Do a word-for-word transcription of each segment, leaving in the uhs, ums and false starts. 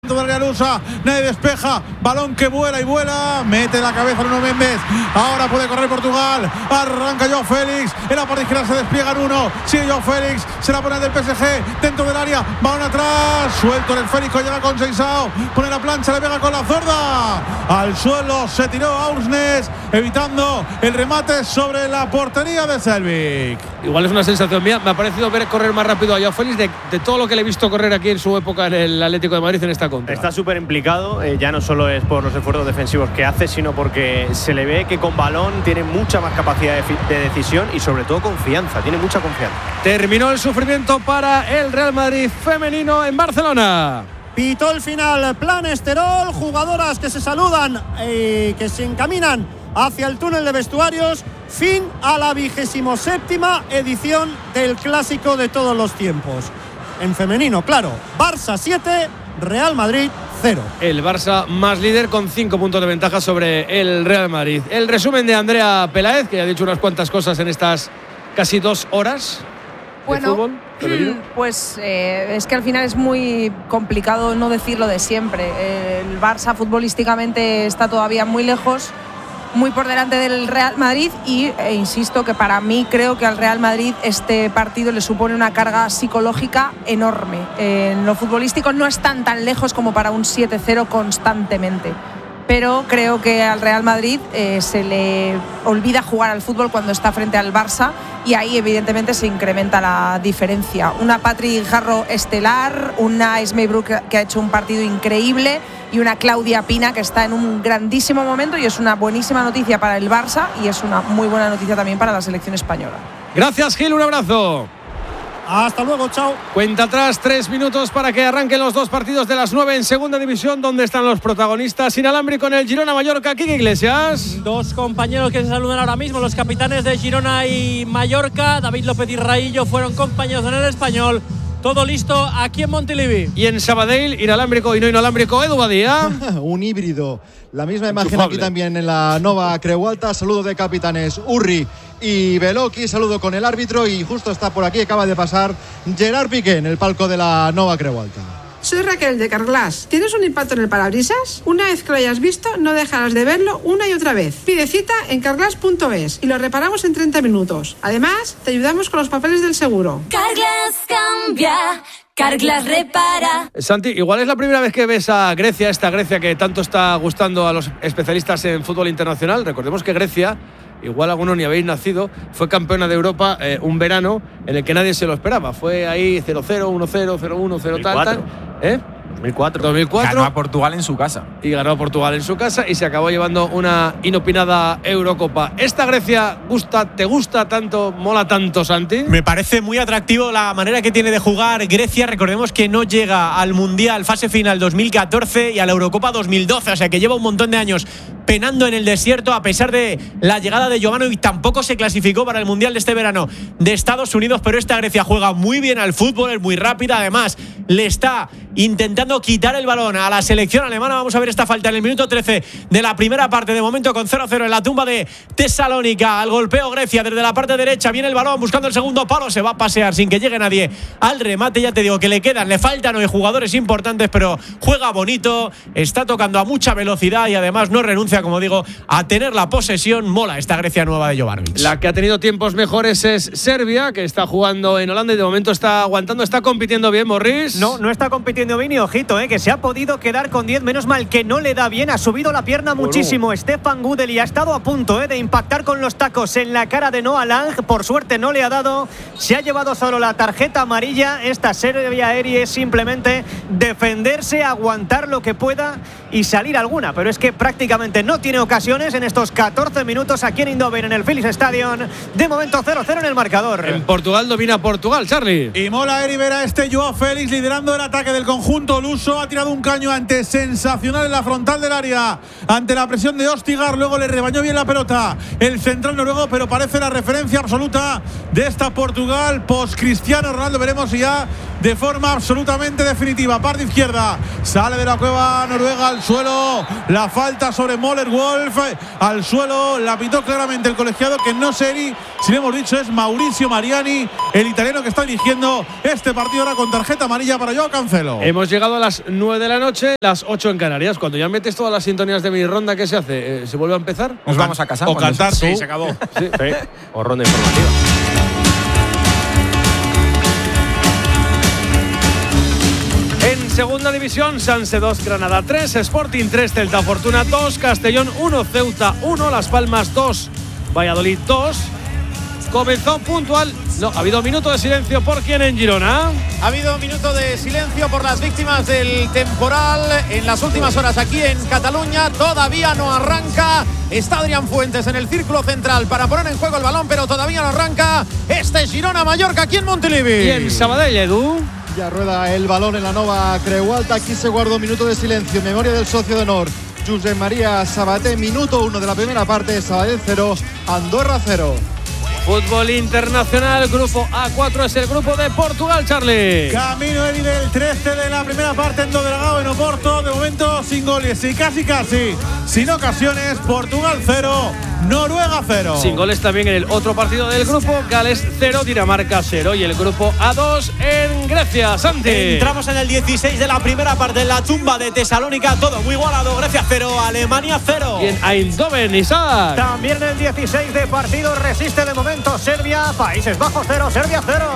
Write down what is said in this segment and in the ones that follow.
de la Lusa, nadie despeja, balón que vuela y vuela, mete la cabeza Nuno Méndez, ahora puede correr Portugal, arranca Joao Félix, en la parte izquierda se despliegan uno, sigue Joao Félix, se la pone del P S G, dentro del área, balón atrás, suelto en el esférico, llega con Seixao, pone la plancha, le pega con la zurda, al suelo se tiró Ausnes, evitando el remate sobre la portería de Selvik. Igual es una sensación mía, me ha parecido ver correr más rápido a Joao Félix de, de todo lo que le he visto correr aquí en su época en el Atlético de Madrid en esta contra. Está súper implicado, eh, ya no solo es por los esfuerzos defensivos que hace, sino porque se le ve que con balón tiene mucha más capacidad de, de decisión y sobre todo confianza, tiene mucha confianza. Terminó el sufrimiento para el Real Madrid femenino en Barcelona. Pitó el final, plan Esterol, jugadoras que se saludan y que se encaminan hacia el túnel de vestuarios. Fin a la vigésimo séptima edición del clásico de todos los tiempos. En femenino, claro, Barça siete, Real Madrid cero. El Barça más líder con cinco puntos de ventaja sobre el Real Madrid. El resumen de Andrea Peláez, que ha dicho unas cuantas cosas en estas casi dos horas bueno, de fútbol. Pues eh, es que al final es muy complicado no decir lo de siempre. El Barça futbolísticamente está todavía muy lejos, muy por delante del Real Madrid y e insisto que para mí creo que al Real Madrid este partido le supone una carga psicológica enorme. Eh, en lo futbolístico no están tan lejos como para un siete cero constantemente, pero creo que al Real Madrid eh, se le olvida jugar al fútbol cuando está frente al Barça y ahí evidentemente se incrementa la diferencia. Una Patri Jarro estelar, una Esmei Brook que ha hecho un partido increíble y una Claudia Pina que está en un grandísimo momento y es una buenísima noticia para el Barça y es una muy buena noticia también para la selección española. Gracias, Gil, un abrazo. Hasta luego, chao. Cuenta atrás, tres minutos para que arranquen los dos partidos de las nueve en segunda división, donde están los protagonistas. Inalámbrico en el Girona Mallorca, Quique Iglesias. Dos compañeros que se saludan ahora mismo, los capitanes de Girona y Mallorca, David López y Raillo, fueron compañeros en el Español. Todo listo aquí en Montilivi. Y en Sabadell, inalámbrico y no inalámbrico, Edu Badía. Un híbrido. La misma imagen Enchufable. Aquí también en la Nova Creu Alta. Saludo de capitanes Urri y Beloki. Saludo con el árbitro y justo está por aquí, acaba de pasar Gerard Piqué en el palco de la Nova Creu Alta. Soy Raquel de Carglass. ¿Tienes un impacto en el parabrisas? Una vez que lo hayas visto, no dejarás de verlo una y otra vez. Pide cita en carglass punto es y lo reparamos en treinta minutos. Además, te ayudamos con los papeles del seguro. Carglass cambia, Carglass repara. Santi, igual es la primera vez que ves a Grecia, esta Grecia que tanto está gustando a los especialistas en fútbol internacional. Recordemos que Grecia, igual algunos ni habéis nacido, fue campeona de Europa eh, un verano en el que nadie se lo esperaba. Fue ahí cero cero, uno cero, cero uno, cero tal, tal. ¿Eh? dos mil cuatro. dos mil cuatro. Ganó a Portugal en su casa. Y ganó a Portugal en su casa y se acabó llevando una inopinada Eurocopa. ¿Esta Grecia gusta, te gusta tanto, mola tanto, Santi? Me parece muy atractivo la manera que tiene de jugar Grecia. Recordemos que no llega al Mundial fase final dos mil catorce y a la Eurocopa dos mil doce, o sea que lleva un montón de años penando en el desierto a pesar de la llegada de Jovanovic. Tampoco se clasificó para el Mundial de este verano de Estados Unidos, pero esta Grecia juega muy bien al fútbol, es muy rápida, además le está intentando quitar el balón a la selección alemana. Vamos a ver esta falta en el minuto trece de la primera parte, de momento con cero cero en la tumba de Tesalónica. Al golpeo Grecia desde la parte derecha, viene el balón buscando el segundo palo, se va a pasear sin que llegue nadie al remate. Ya te digo que le quedan, le faltan hoy jugadores importantes, pero juega bonito, está tocando a mucha velocidad y además no renuncia, como digo, a tener la posesión. Mola esta Grecia nueva de Jovanovic. La que ha tenido tiempos mejores es Serbia, que está jugando en Holanda y de momento está aguantando, está compitiendo bien, Morris. No, no está compitiendo bien y ojito, eh, que se ha podido quedar con diez, menos mal que no le da bien, ha subido la pierna bueno. muchísimo Stefan Gudel y ha estado a punto eh, de impactar con los tacos en la cara de Noah Lang, por suerte no le ha dado, se ha llevado solo la tarjeta amarilla. Esta Serbia Eri es simplemente defenderse, aguantar lo que pueda y salir alguna, pero es que prácticamente no tiene ocasiones en estos catorce minutos aquí en Eindhoven, en el Philips Stadium. De momento cero cero en el marcador. En Portugal domina Portugal, Charlie. Y mola Eri ver a este Joao Félix liderando el ataque del conjunto luso. Ha tirado un caño antes sensacional en la frontal del área ante la presión de Ostigar, luego le rebañó bien la pelota el central noruego, pero parece la referencia absoluta de esta Portugal post Cristiano Ronaldo. Veremos si ya de forma absolutamente definitiva. Parte izquierda, sale de la cueva noruega al suelo, la falta sobre Möller Wolf, al suelo, la pitó claramente el colegiado, que no sé si le hemos dicho es Mauricio Mariani, el italiano que está dirigiendo este partido ahora con tarjeta amarilla para Joao Cancelo. Hemos llegado a las nueve de la noche, las ocho en Canarias. Cuando ya metes todas las sintonías de mi ronda, ¿qué se hace? ¿Se vuelve a empezar? Nos o vamos a casa. O cantar tú. Sí, se acabó. Sí. Sí. O ronda informativa. En segunda división, Sanse dos, Granada tres, Sporting tres, Celta Fortuna dos, Castellón uno, Ceuta uno, Las Palmas dos, Valladolid dos. Comenzó puntual. No, ha habido minuto de silencio por quién en Girona. Ha habido un minuto de silencio por las víctimas del temporal en las últimas horas aquí en Cataluña. Todavía no arranca. Está Adrián Fuentes en el círculo central para poner en juego el balón, pero todavía no arranca. Este es Girona-Mallorca aquí en Montilivi. Y en Sabadell, Edu. Ya rueda el balón en la Nova Creu Alta. Aquí se guarda un minuto de silencio en memoria del socio de honor, Josep María Sabaté. Minuto uno de la primera parte. Sabadell cero, Andorra cero. Fútbol internacional, grupo A cuatro es el grupo de Portugal, Charlie. Camino Eri del trece de la primera parte en Dragao, en Oporto. De momento sin goles y casi casi sin ocasiones. Portugal cero, Noruega cero. Sin goles también en el otro partido del grupo, Gales cero, Dinamarca cero. Y el grupo A dos en Grecia, Santi. Entramos en el dieciséis de la primera parte, en la tumba de Tesalónica. Todo muy igualado. Grecia cero, Alemania cero. Y en Eindhoven, Isaac. También el dieciséis de partido resiste de momento Serbia, Países Bajos cero, Serbia cero.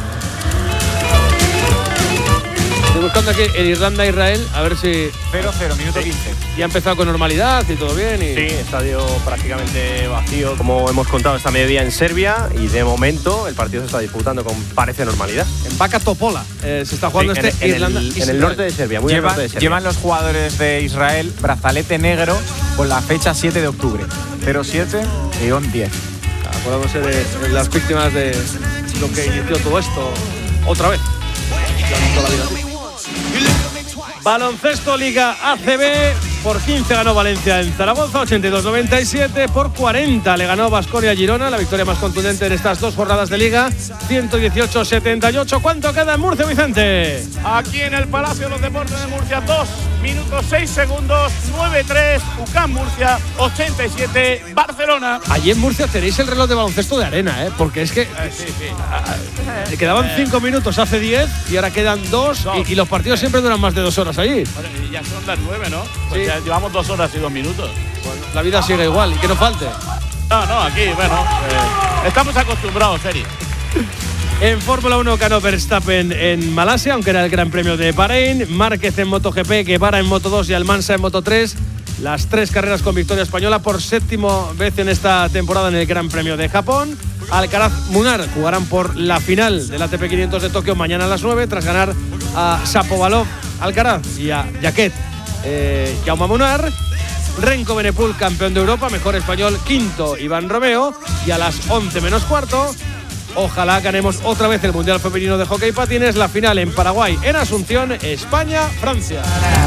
Estoy buscando aquí el Irlanda-Israel, a ver si… cero cero, minuto quince. Y ha empezado con normalidad y todo bien. Y… Sí, estadio prácticamente vacío, como hemos contado esta mediodía en Serbia, y de momento el partido se está disputando con parece normalidad. En Vaca Topola eh, se está jugando sí, este en, Irlanda. En el, en el norte de Serbia, muy llevan, al norte de Serbia. Llevan los jugadores de Israel brazalete negro con la fecha siete de octubre. cero siete y on diez. Acordándose de, de las víctimas de lo que inició todo esto otra vez. Toda la vida. Baloncesto Liga A C B. Por quince ganó Valencia en Zaragoza, ochenta y dos noventa y siete. Por cuarenta le ganó Baskonia Girona, la victoria más contundente en estas dos jornadas de Liga, ciento dieciocho setenta y ocho. ¿Cuánto queda en Murcia, Vicente? Aquí en el Palacio de los Deportes de Murcia, dos minutos seis segundos, nueve tres, U C A M Murcia, ochenta y siete, Barcelona. Allí en Murcia tenéis el reloj de baloncesto de arena, ¿eh? Porque es que eh, sí, sí. eh, quedaban cinco minutos hace diez y ahora quedan dos, y, y los partidos siempre duran más de dos horas allí. Bueno, y ya son las nueve, ¿no? Pues sí. Ya llevamos dos horas y dos minutos. Bueno, la vida sigue igual, y que no falte. No, no, aquí, bueno, eh, estamos acostumbrados, Eri. En Fórmula uno ganó Verstappen en Malasia, aunque era el Gran Premio de Bahrein. Márquez en MotoGP, Guevara en Moto dos y Almansa en Moto tres. Las tres carreras con victoria española por séptima vez en esta temporada en el Gran Premio de Japón. Alcaraz, Munar jugarán por la final del A T P quinientos de Tokio mañana a las nueve, tras ganar a Shapovalov, Alcaraz, y a Jaquet, eh, Jaume Munar. Renko Benepul, campeón de Europa, mejor español, quinto Iván Romeo. Y a las once menos cuarto, ojalá ganemos otra vez el Mundial Femenino de Hockey Patines, la final en Paraguay, en Asunción, España, Francia.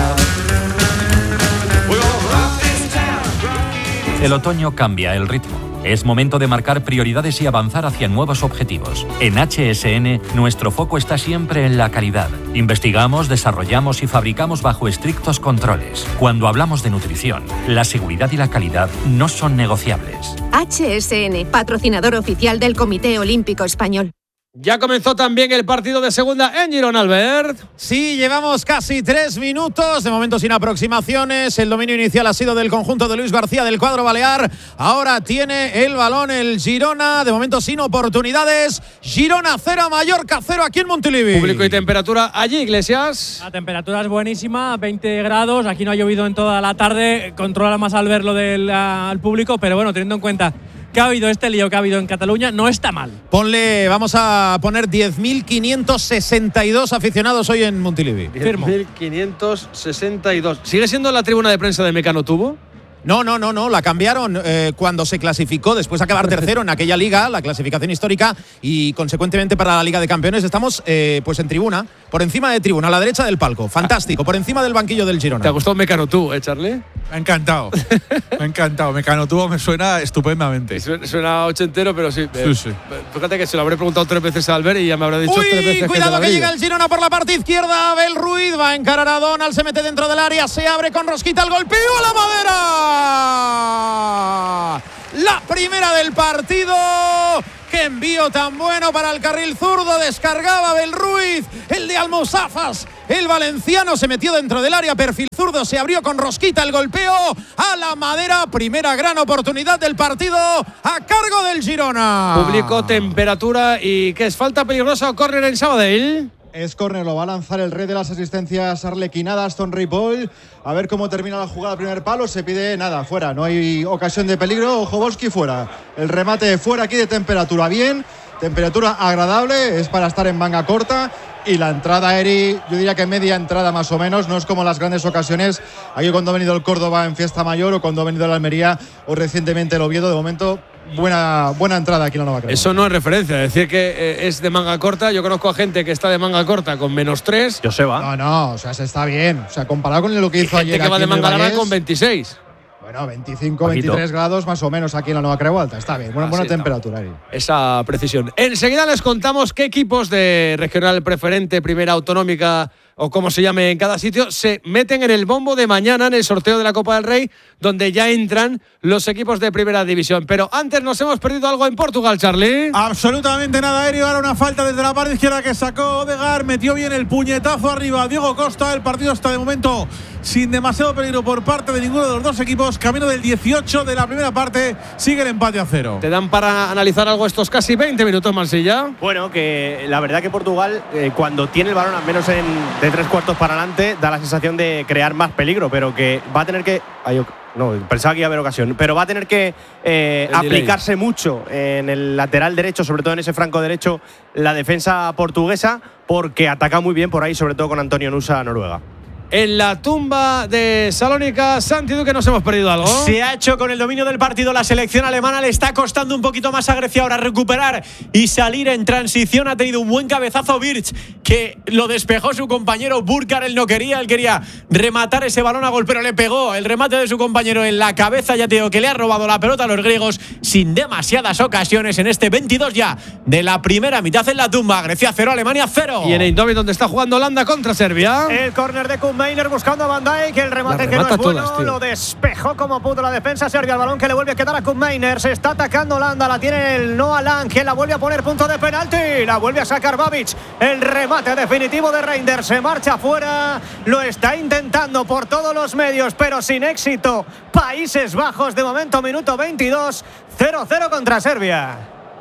El otoño cambia el ritmo. Es momento de marcar prioridades y avanzar hacia nuevos objetivos. En H S N, nuestro foco está siempre en la calidad. Investigamos, desarrollamos y fabricamos bajo estrictos controles. Cuando hablamos de nutrición, la seguridad y la calidad no son negociables. H S N, patrocinador oficial del Comité Olímpico Español. Ya comenzó también el partido de segunda en Girona, Albert. Sí, llevamos casi tres minutos, de momento sin aproximaciones. El dominio inicial ha sido del conjunto de Luis García del cuadro balear. Ahora tiene el balón el Girona, de momento sin oportunidades. Girona cero, Mallorca cero aquí en Montilivi. Público y temperatura allí, Iglesias. La temperatura es buenísima, veinte grados. Aquí no ha llovido en toda la tarde. Controla más al ver lo del al público, pero bueno, teniendo en cuenta que ha habido este lío que ha habido en Cataluña, no está mal. Ponle, vamos a poner diez mil quinientos sesenta y dos aficionados hoy en Montilivi. diez mil quinientos sesenta y dos. ¿Sigue siendo la tribuna de prensa de Mecano Tubo? No, no, no, no, la cambiaron eh, cuando se clasificó, después de acabar tercero en aquella liga, la clasificación histórica, y consecuentemente para la Liga de Campeones estamos eh, pues en tribuna, por encima de tribuna, a la derecha del palco, fantástico, por encima del banquillo del Girona. ¿Te ha gustado Mecano Tubo, eh, Charlie? Me ha encantado. Me ha encantado. Mecanotubo me suena estupendamente. Suena, suena ochentero, pero sí. Sí, eh, sí. Fíjate que se lo habré preguntado tres veces a Albert y ya me habrá dicho Uy, tres veces. cuidado que, que llega el Girona por la parte izquierda. Abel Ruiz va a encarar a Donald, se mete dentro del área, se abre con rosquita el golpeo a la madera. La primera del partido. ¡Qué envío tan bueno para el carril zurdo! Descargaba Abel Ruiz, el de Almozafas. El valenciano se metió dentro del área, perfil zurdo, se abrió con rosquita el golpeo a la madera. Primera gran oportunidad del partido a cargo del Girona. Público, temperatura y ¿qué es? ¿Falta peligrosa o córner en Sabadell? Es córner, lo va a lanzar el rey de las asistencias arlequinadas, Aston Ripoll. A ver cómo termina la jugada. Primer palo, se pide nada, fuera. No hay ocasión de peligro. Jovolski fuera. El remate fuera aquí de temperatura bien. Temperatura agradable, es para estar en manga corta. Y la entrada, Eri, yo diría que media entrada más o menos. No es como las grandes ocasiones. Aquí cuando ha venido el Córdoba en fiesta mayor o cuando ha venido el Almería o recientemente el Oviedo. De momento, buena, buena entrada aquí en la Nueva Crema. Eso no es referencia. Decir que eh, es de manga corta. Yo conozco a gente que está de manga corta con menos tres. Joseba. No, no, o sea, se está bien. O sea, comparado con lo que hizo y ayer. Gente que va de manga larga con veintiséis. Bueno, veinticinco, veintitrés grados más o menos aquí en la Nueva Creu Alta. Está bien, buena, buena temperatura ahí. Esa precisión. Enseguida les contamos qué equipos de regional preferente, primera autonómica o como se llame en cada sitio, se meten en el bombo de mañana en el sorteo de la Copa del Rey, donde ya entran los equipos de primera división. Pero antes nos hemos perdido algo en Portugal, Charlie. Absolutamente nada, Aéreo. Ahora una falta desde la parte izquierda que sacó Odegaard, metió bien el puñetazo arriba. Diego Costa, el partido está de momento sin demasiado peligro por parte de ninguno de los dos equipos. Camino del dieciocho de la primera parte, sigue el empate a cero. ¿Te dan para analizar algo estos casi veinte minutos, Mansilla? Bueno, que la verdad que Portugal, eh, cuando tiene el balón, al menos en, de tres cuartos para adelante, da la sensación de crear más peligro, pero que va a tener que… Ay, no, pensaba que iba a haber ocasión, pero va a tener que eh, aplicarse mucho en el lateral derecho, sobre todo en ese franco derecho, la defensa portuguesa, porque ataca muy bien por ahí, sobre todo con Antonio Nusa, Noruega. En la tumba de Salónica, Santi Duque, nos hemos perdido algo. Se ha hecho con el dominio del partido la selección alemana. Le está costando un poquito más a Grecia ahora recuperar y salir en transición. Ha tenido un buen cabezazo Birch, que lo despejó su compañero Burkar. Él no quería, él quería rematar ese balón a gol, pero le pegó el remate de su compañero en la cabeza. Ya te digo que le ha robado la pelota a los griegos sin demasiadas ocasiones en este veintidós ya de la primera mitad en la tumba. Grecia cero, Alemania cero. Y en Eindhoven, donde está jugando Holanda contra Serbia. El córner de Koopmeiners buscando a Van Dijk, el remate que no es bueno, todas, lo despejó como pudo la defensa serbia. El balón que le vuelve a quedar a Koopmeiners. Se está atacando Holanda, la tiene el Noah Lang, quien la vuelve a poner punto de penalti. La vuelve a sacar Babic. El remate definitivo de Reinders se marcha fuera. Lo está intentando por todos los medios, pero sin éxito. Países Bajos, de momento, minuto veintidós, cero cero contra Serbia.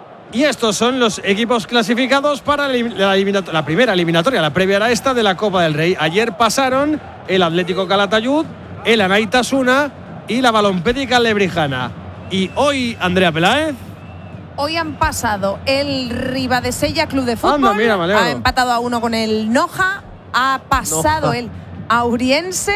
Y estos son los equipos clasificados para la, la primera eliminatoria, la previa a esta de la Copa del Rey. Ayer pasaron el Atlético Calatayud, el Anaitasuna y la Balompédica Lebrijana. Y hoy, Andrea Peláez. Hoy han pasado el Ribadesella Club de Fútbol. Anda, mira, me alegro. Ha empatado a uno con el Noja. Ha pasado Noja. el Auriense.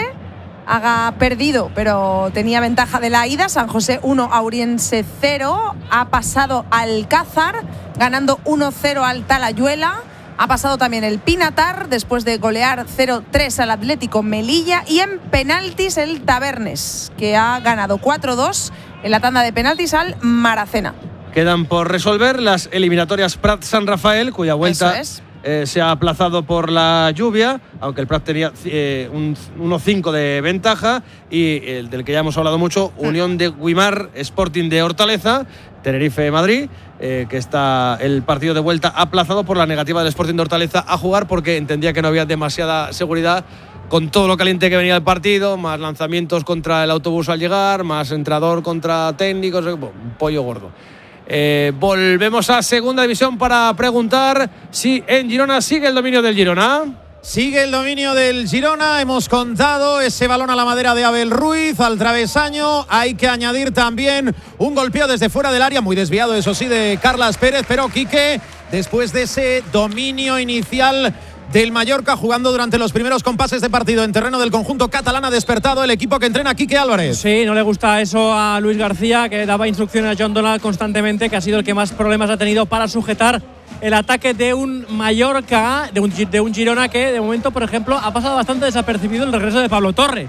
Ha perdido, pero tenía ventaja de la ida. San José uno, Auriense cero. Ha pasado Alcázar, ganando uno cero al Talayuela. Ha pasado también el Pinatar, después de golear cero tres al Atlético Melilla. Y en penaltis el Tabernes, que ha ganado cuatro dos en la tanda de penaltis al Maracena. Quedan por resolver las eliminatorias Prat-San Rafael, cuya vuelta es. eh, se ha aplazado por la lluvia, aunque el Prat tenía eh, un uno cinco de ventaja, y el del que ya hemos hablado mucho, Unión de Guimar, Sporting de Hortaleza, Tenerife-Madrid, eh, que está el partido de vuelta aplazado por la negativa del Sporting de Hortaleza a jugar, porque entendía que no había demasiada seguridad con todo lo caliente que venía el partido, más lanzamientos contra el autobús al llegar, más entrador contra técnicos, un pollo gordo. Eh, volvemos a segunda división para preguntar si en Girona sigue el dominio del Girona. Sigue el dominio del Girona. Hemos contado ese balón a la madera de Abel Ruiz al travesaño. Hay que añadir también un golpeo desde fuera del área, muy desviado, eso sí, de Carlas Pérez. Pero Quique, después de ese dominio inicial del Mallorca, jugando durante los primeros compases de partido en terreno del conjunto catalán, ha despertado el equipo que entrena Quique Álvarez. Sí, no le gusta eso a Luis García, que daba instrucciones a John Donald constantemente, que ha sido el que más problemas ha tenido para sujetar el ataque de un Mallorca, de un, de un Girona que de momento, por ejemplo, ha pasado bastante desapercibido el regreso de Pablo Torre.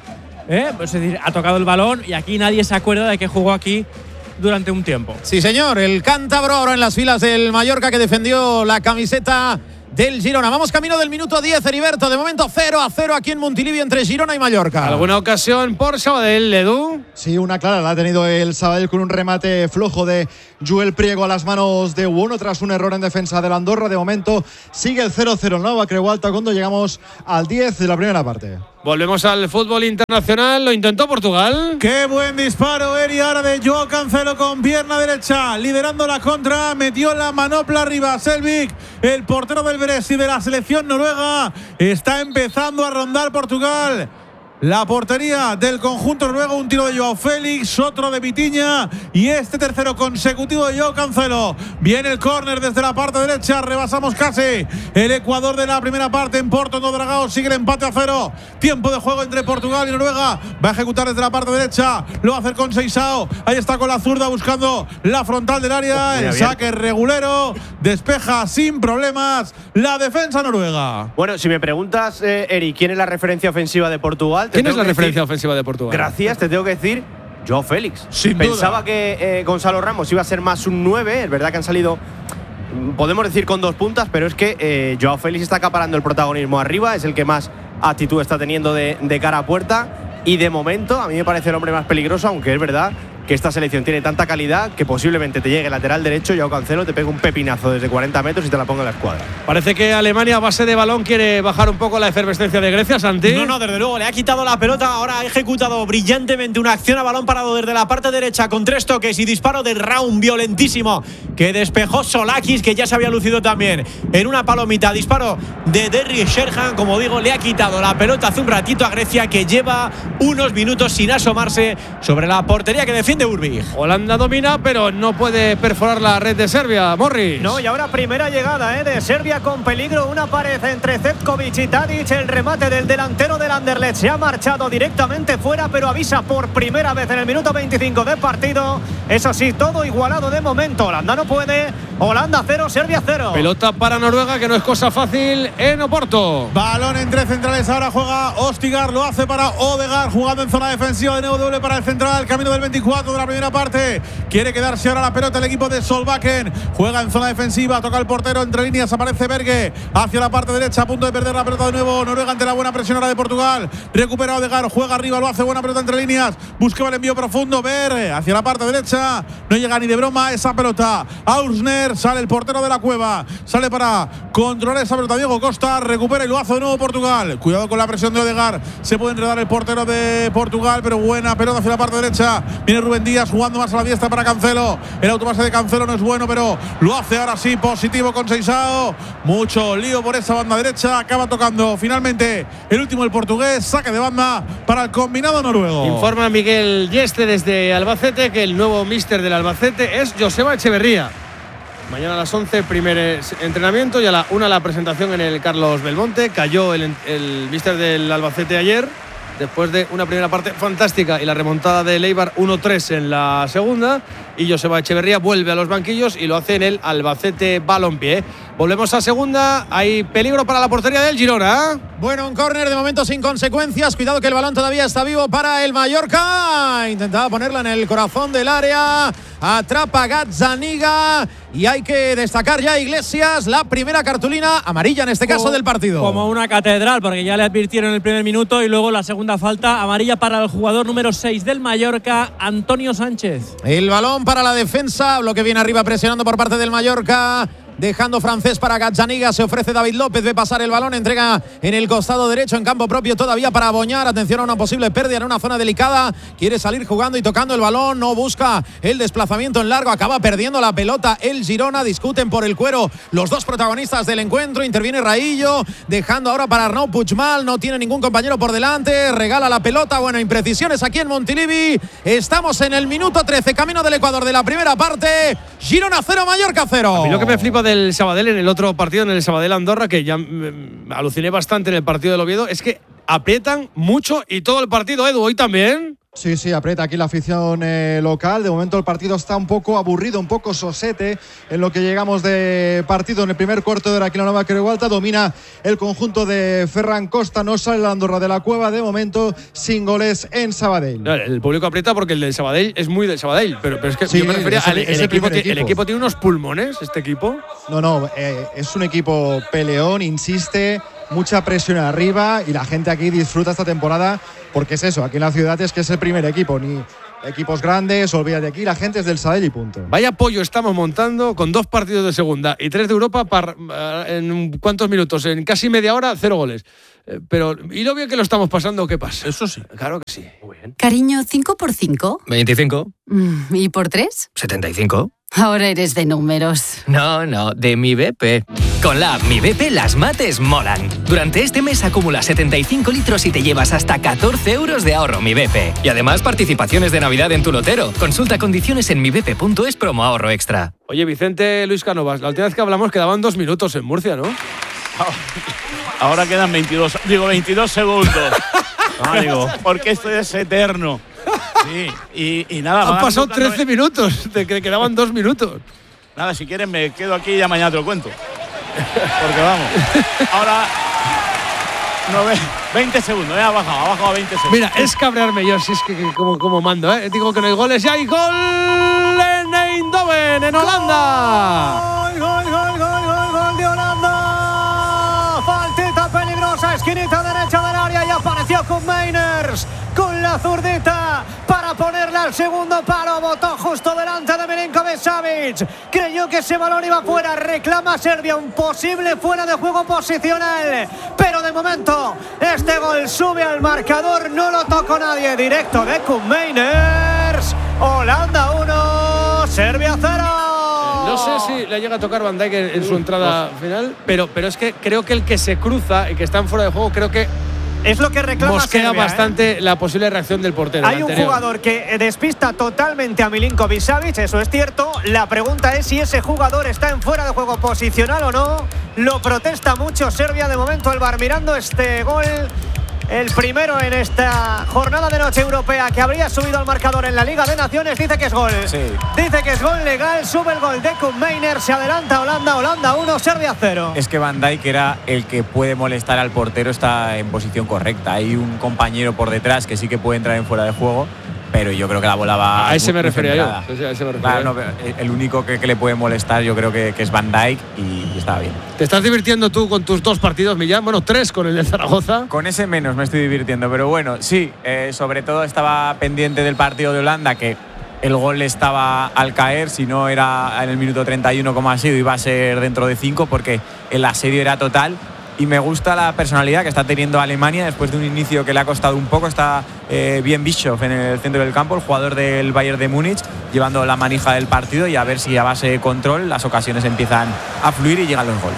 ¿eh? Pues es decir, ha tocado el balón y aquí nadie se acuerda de que jugó aquí durante un tiempo. Sí, señor, el cántabro ahora en las filas del Mallorca que defendió la camiseta del Girona. Vamos camino del minuto diez, Heriberto. De momento cero a cero aquí en Montilivi entre Girona y Mallorca. ¿Alguna ocasión por Sabadell, Edu? Sí, una clara la ha tenido el Sabadell con un remate flojo de Joel Priego a las manos de Uono tras un error en defensa del Andorra. De momento sigue el cero cero en Nova Creualta cuando llegamos al diez de la primera parte. Volvemos al fútbol internacional. Lo intentó Portugal. Qué buen disparo, Eri, ahora de Joao Cancelo con pierna derecha, liderando la contra. Metió la manopla arriba. Selvik, el portero del Bresi de la selección noruega, está empezando a rondar Portugal la portería del conjunto noruego. Un tiro de Joao Félix, otro de Vitinha y este tercero consecutivo de Joao Cancelo. Viene el córner desde la parte derecha, rebasamos casi el Ecuador de la primera parte en Porto no Dragao. Sigue el empate a cero, tiempo de juego entre Portugal y Noruega. Va a ejecutar desde la parte derecha, lo va a hacer con Seixao, ahí está con la zurda buscando la frontal del área. Oh, el saque regulero, despeja sin problemas la defensa noruega. Bueno, si me preguntas, eh, Eri, ¿quién es la referencia ofensiva de Portugal? ¿Quién es la referencia decir, ofensiva de Portugal? Gracias, te tengo que decir Joao Félix. Sin Pensaba duda. que eh, Gonzalo Ramos iba a ser más un nueve. Es verdad que han salido, podemos decir, con dos puntas, pero es que eh, Joao Félix está acaparando el protagonismo arriba. Es el que más actitud está teniendo de, de cara a puerta. Y de momento, a mí me parece el hombre más peligroso, aunque es verdad que esta selección tiene tanta calidad que posiblemente te llegue el lateral derecho, Joao Cancelo te pega un pepinazo desde cuarenta metros y te la ponga en la escuadra. Parece que Alemania a base de balón quiere bajar un poco la efervescencia de Grecia, Santi. No, no, desde luego, le ha quitado la pelota, ahora ha ejecutado brillantemente una acción a balón parado desde la parte derecha con tres toques y disparo de Raum violentísimo que despejó Solakis, que ya se había lucido también en una palomita. Disparo de Derry Sherhan, como digo, le ha quitado la pelota hace un ratito a Grecia, que lleva unos minutos sin asomarse sobre la portería que defiende Urbig. Holanda domina, pero no puede perforar la red de Serbia, Morris. No, y ahora primera llegada eh, de Serbia con peligro. Una pared entre Zečkovic y Tadic. El remate del delantero del Anderlecht se ha marchado directamente fuera, pero avisa por primera vez en el minuto veinticinco de partido. Eso sí, todo igualado de momento. Holanda no puede. Holanda cero, Serbia cero. Pelota para Noruega, que no es cosa fácil en Oporto. Balón entre centrales, ahora juega Ostigar, lo hace para Odegaard, jugando en zona defensiva, de nuevo doble para el central, camino del veinticuatro de la primera parte. Quiere quedarse ahora la pelota el equipo de Solbakken. Juega en zona defensiva, toca el portero, entre líneas aparece Berge, hacia la parte derecha, a punto de perder la pelota de nuevo Noruega ante la buena presión ahora de Portugal. Recupera Odegaard, juega arriba, lo hace, buena pelota entre líneas, buscaba el envío profundo, Berge hacia la parte derecha, no llega ni de broma esa pelota. Aursner, sale el portero de la cueva, sale para controlar esa pelota. Diego Costa recupera y lo hace de nuevo Portugal. Cuidado con la presión de Odegaard, se puede enredar el portero de Portugal, pero buena pelota hacia la parte derecha. Viene Rubén Díaz jugando más a la diestra para Cancelo. El autopase de Cancelo no es bueno, pero lo hace ahora sí positivo con Seixao. Mucho lío por esa banda derecha. Acaba tocando finalmente el último, el portugués. Saque de banda para el combinado noruego. Informa Miguel Yeste desde Albacete que el nuevo míster del Albacete es Joseba Echeverría. Mañana a las once primer entrenamiento y a la una la presentación en el Carlos Belmonte. Cayó el, el míster del Albacete ayer, después de una primera parte fantástica y la remontada de Eibar uno tres en la segunda. Y Joseba Echeverría vuelve a los banquillos y lo hace en el Albacete Balompié. Volvemos a segunda. Hay peligro para la portería del Girona. Bueno, un córner de momento sin consecuencias. Cuidado que el balón todavía está vivo para el Mallorca. Intentaba ponerla en el corazón del área. Atrapa Gazzaniga. Y hay que destacar ya Iglesias, la primera cartulina amarilla en este caso como, del partido. Como una catedral, porque ya le advirtieron en el primer minuto y luego la segunda falta amarilla para el jugador número seis del Mallorca, Antonio Sánchez. El balón para la defensa, bloque bien arriba presionando por parte del Mallorca. Dejando francés para Gazzaniga, se ofrece David López, ve pasar el balón, entrega en el costado derecho en campo propio todavía para Boñar. Atención a una posible pérdida en una zona delicada, quiere salir jugando y tocando el balón, no busca el desplazamiento en largo, acaba perdiendo la pelota el Girona. Discuten por el cuero los dos protagonistas del encuentro, interviene Raillo, dejando ahora para Arnau Puigmal, no tiene ningún compañero por delante, regala la pelota. Bueno, imprecisiones aquí en Montilivi. Estamos en el minuto trece, camino del Ecuador de la primera parte. Girona cero, Mallorca cero. A mí lo que me flipa del Sabadell en el otro partido, en el Sabadell Andorra, que ya me aluciné bastante en el partido del Oviedo, es que aprietan mucho y todo el partido, Edu, hoy también. Sí, sí, aprieta aquí la afición eh, local. De momento el partido está un poco aburrido, un poco sosete en lo que llegamos de partido. En el primer cuarto de hora aquí en la Nova Creu Alta domina el conjunto de Ferran Costa. No sale la Andorra de la cueva de momento, sin goles en Sabadell. El público aprieta porque el del Sabadell es muy del Sabadell, pero, pero es que sí, yo me refería es el, al es el, el, equipo, equipo. el equipo tiene unos pulmones, este equipo. No, no, eh, es un equipo peleón, insiste, mucha presión arriba y la gente aquí disfruta esta temporada porque es eso, aquí en la ciudad es que es el primer equipo, ni equipos grandes, olvídate aquí, la gente es del Sabadell y punto. Vaya pollo estamos montando con dos partidos de segunda y tres de Europa para, en cuántos minutos, en casi media hora, cero goles. Eh, pero, ¿y lo bien que lo estamos pasando? ¿Qué pasa? Eso sí. Claro que sí. Muy bien. Cariño, ¿cinco por cinco? veinticinco. ¿Y por tres? setenta y cinco. Ahora eres de números. No, no, de mi B P. Con la app Mi B P las mates molan. Durante este mes acumula setenta y cinco litros y te llevas hasta catorce euros de ahorro Mi B P. Y además participaciones de Navidad en tu lotero. Consulta condiciones en mi b p punto es promo ahorro extra. Oye, Vicente Luis Cánovas, la última vez que hablamos quedaban dos minutos en Murcia, ¿no? Ahora quedan veintidós, digo veintidós segundos. No, digo, porque esto es eterno. Sí, y, y nada. Han pasado trece minutos, de que quedaban dos minutos. Nada, si quieres me quedo aquí y ya mañana te lo cuento. Porque vamos. Ahora. No, veinte segundos, ya ha bajado, ha bajado a veinte segundos. Mira, es cabrearme yo, si es que, que como, como mando, ¿eh? Digo que no hay goles y hay gol en Eindhoven, en Holanda. Gol, gol, gol, gol, gol, gol de Holanda. Faltita peligrosa, esquinita derecha del área y apareció con Meiners con la zurdita para ponerla al segundo palo. Botó justo delante de Milinković-Savić. Creyó que ese balón iba fuera. Reclama Serbia un posible fuera de juego posicional. Pero de momento este gol sube al marcador. No lo tocó nadie. Directo de Koen Meiners. Holanda uno, Serbia cero. No sé si le llega a tocar Van Dijk en, en su entrada final, pero, pero es que creo que el que se cruza y que está en fuera de juego, creo que es lo que reclama mosquea Serbia, bastante ¿eh? la posible reacción del portero. Hay un jugador que despista totalmente a Milinković-Savić, eso es cierto. La pregunta es si ese jugador está en fuera de juego posicional o no. Lo protesta mucho Serbia. De momento el V A R mirando este gol. El primero en esta jornada de noche europea que habría subido al marcador en la Liga de Naciones. Dice que es gol. Sí. Dice que es gol legal. Sube el gol de Koen Meiners. Se adelanta Holanda. Holanda uno, Serbia cero. Es que Van Dijk era el que puede molestar al portero. Está en posición correcta. Hay un compañero por detrás que sí que puede entrar en fuera de juego. Pero yo creo que la bola va. A ese me refería yo. A ese me refería. Claro, no, el único que, que le puede molestar, yo creo que, que es Van Dijk y, y está bien. ¿Te estás divirtiendo tú con tus dos partidos, Millán? Bueno, tres con el de Zaragoza. Con ese menos me estoy divirtiendo, pero bueno, sí. Eh, sobre todo estaba pendiente del partido de Holanda, que el gol estaba al caer. Si no era en el minuto treinta y uno como ha sido, iba a ser dentro de cinco, porque el asedio era total. Y me gusta la personalidad que está teniendo Alemania después de un inicio que le ha costado un poco. Está eh, bien Bischoff en el centro del campo, el jugador del Bayern de Múnich, llevando la manija del partido, y a ver si a base de control las ocasiones empiezan a fluir y llegan los goles.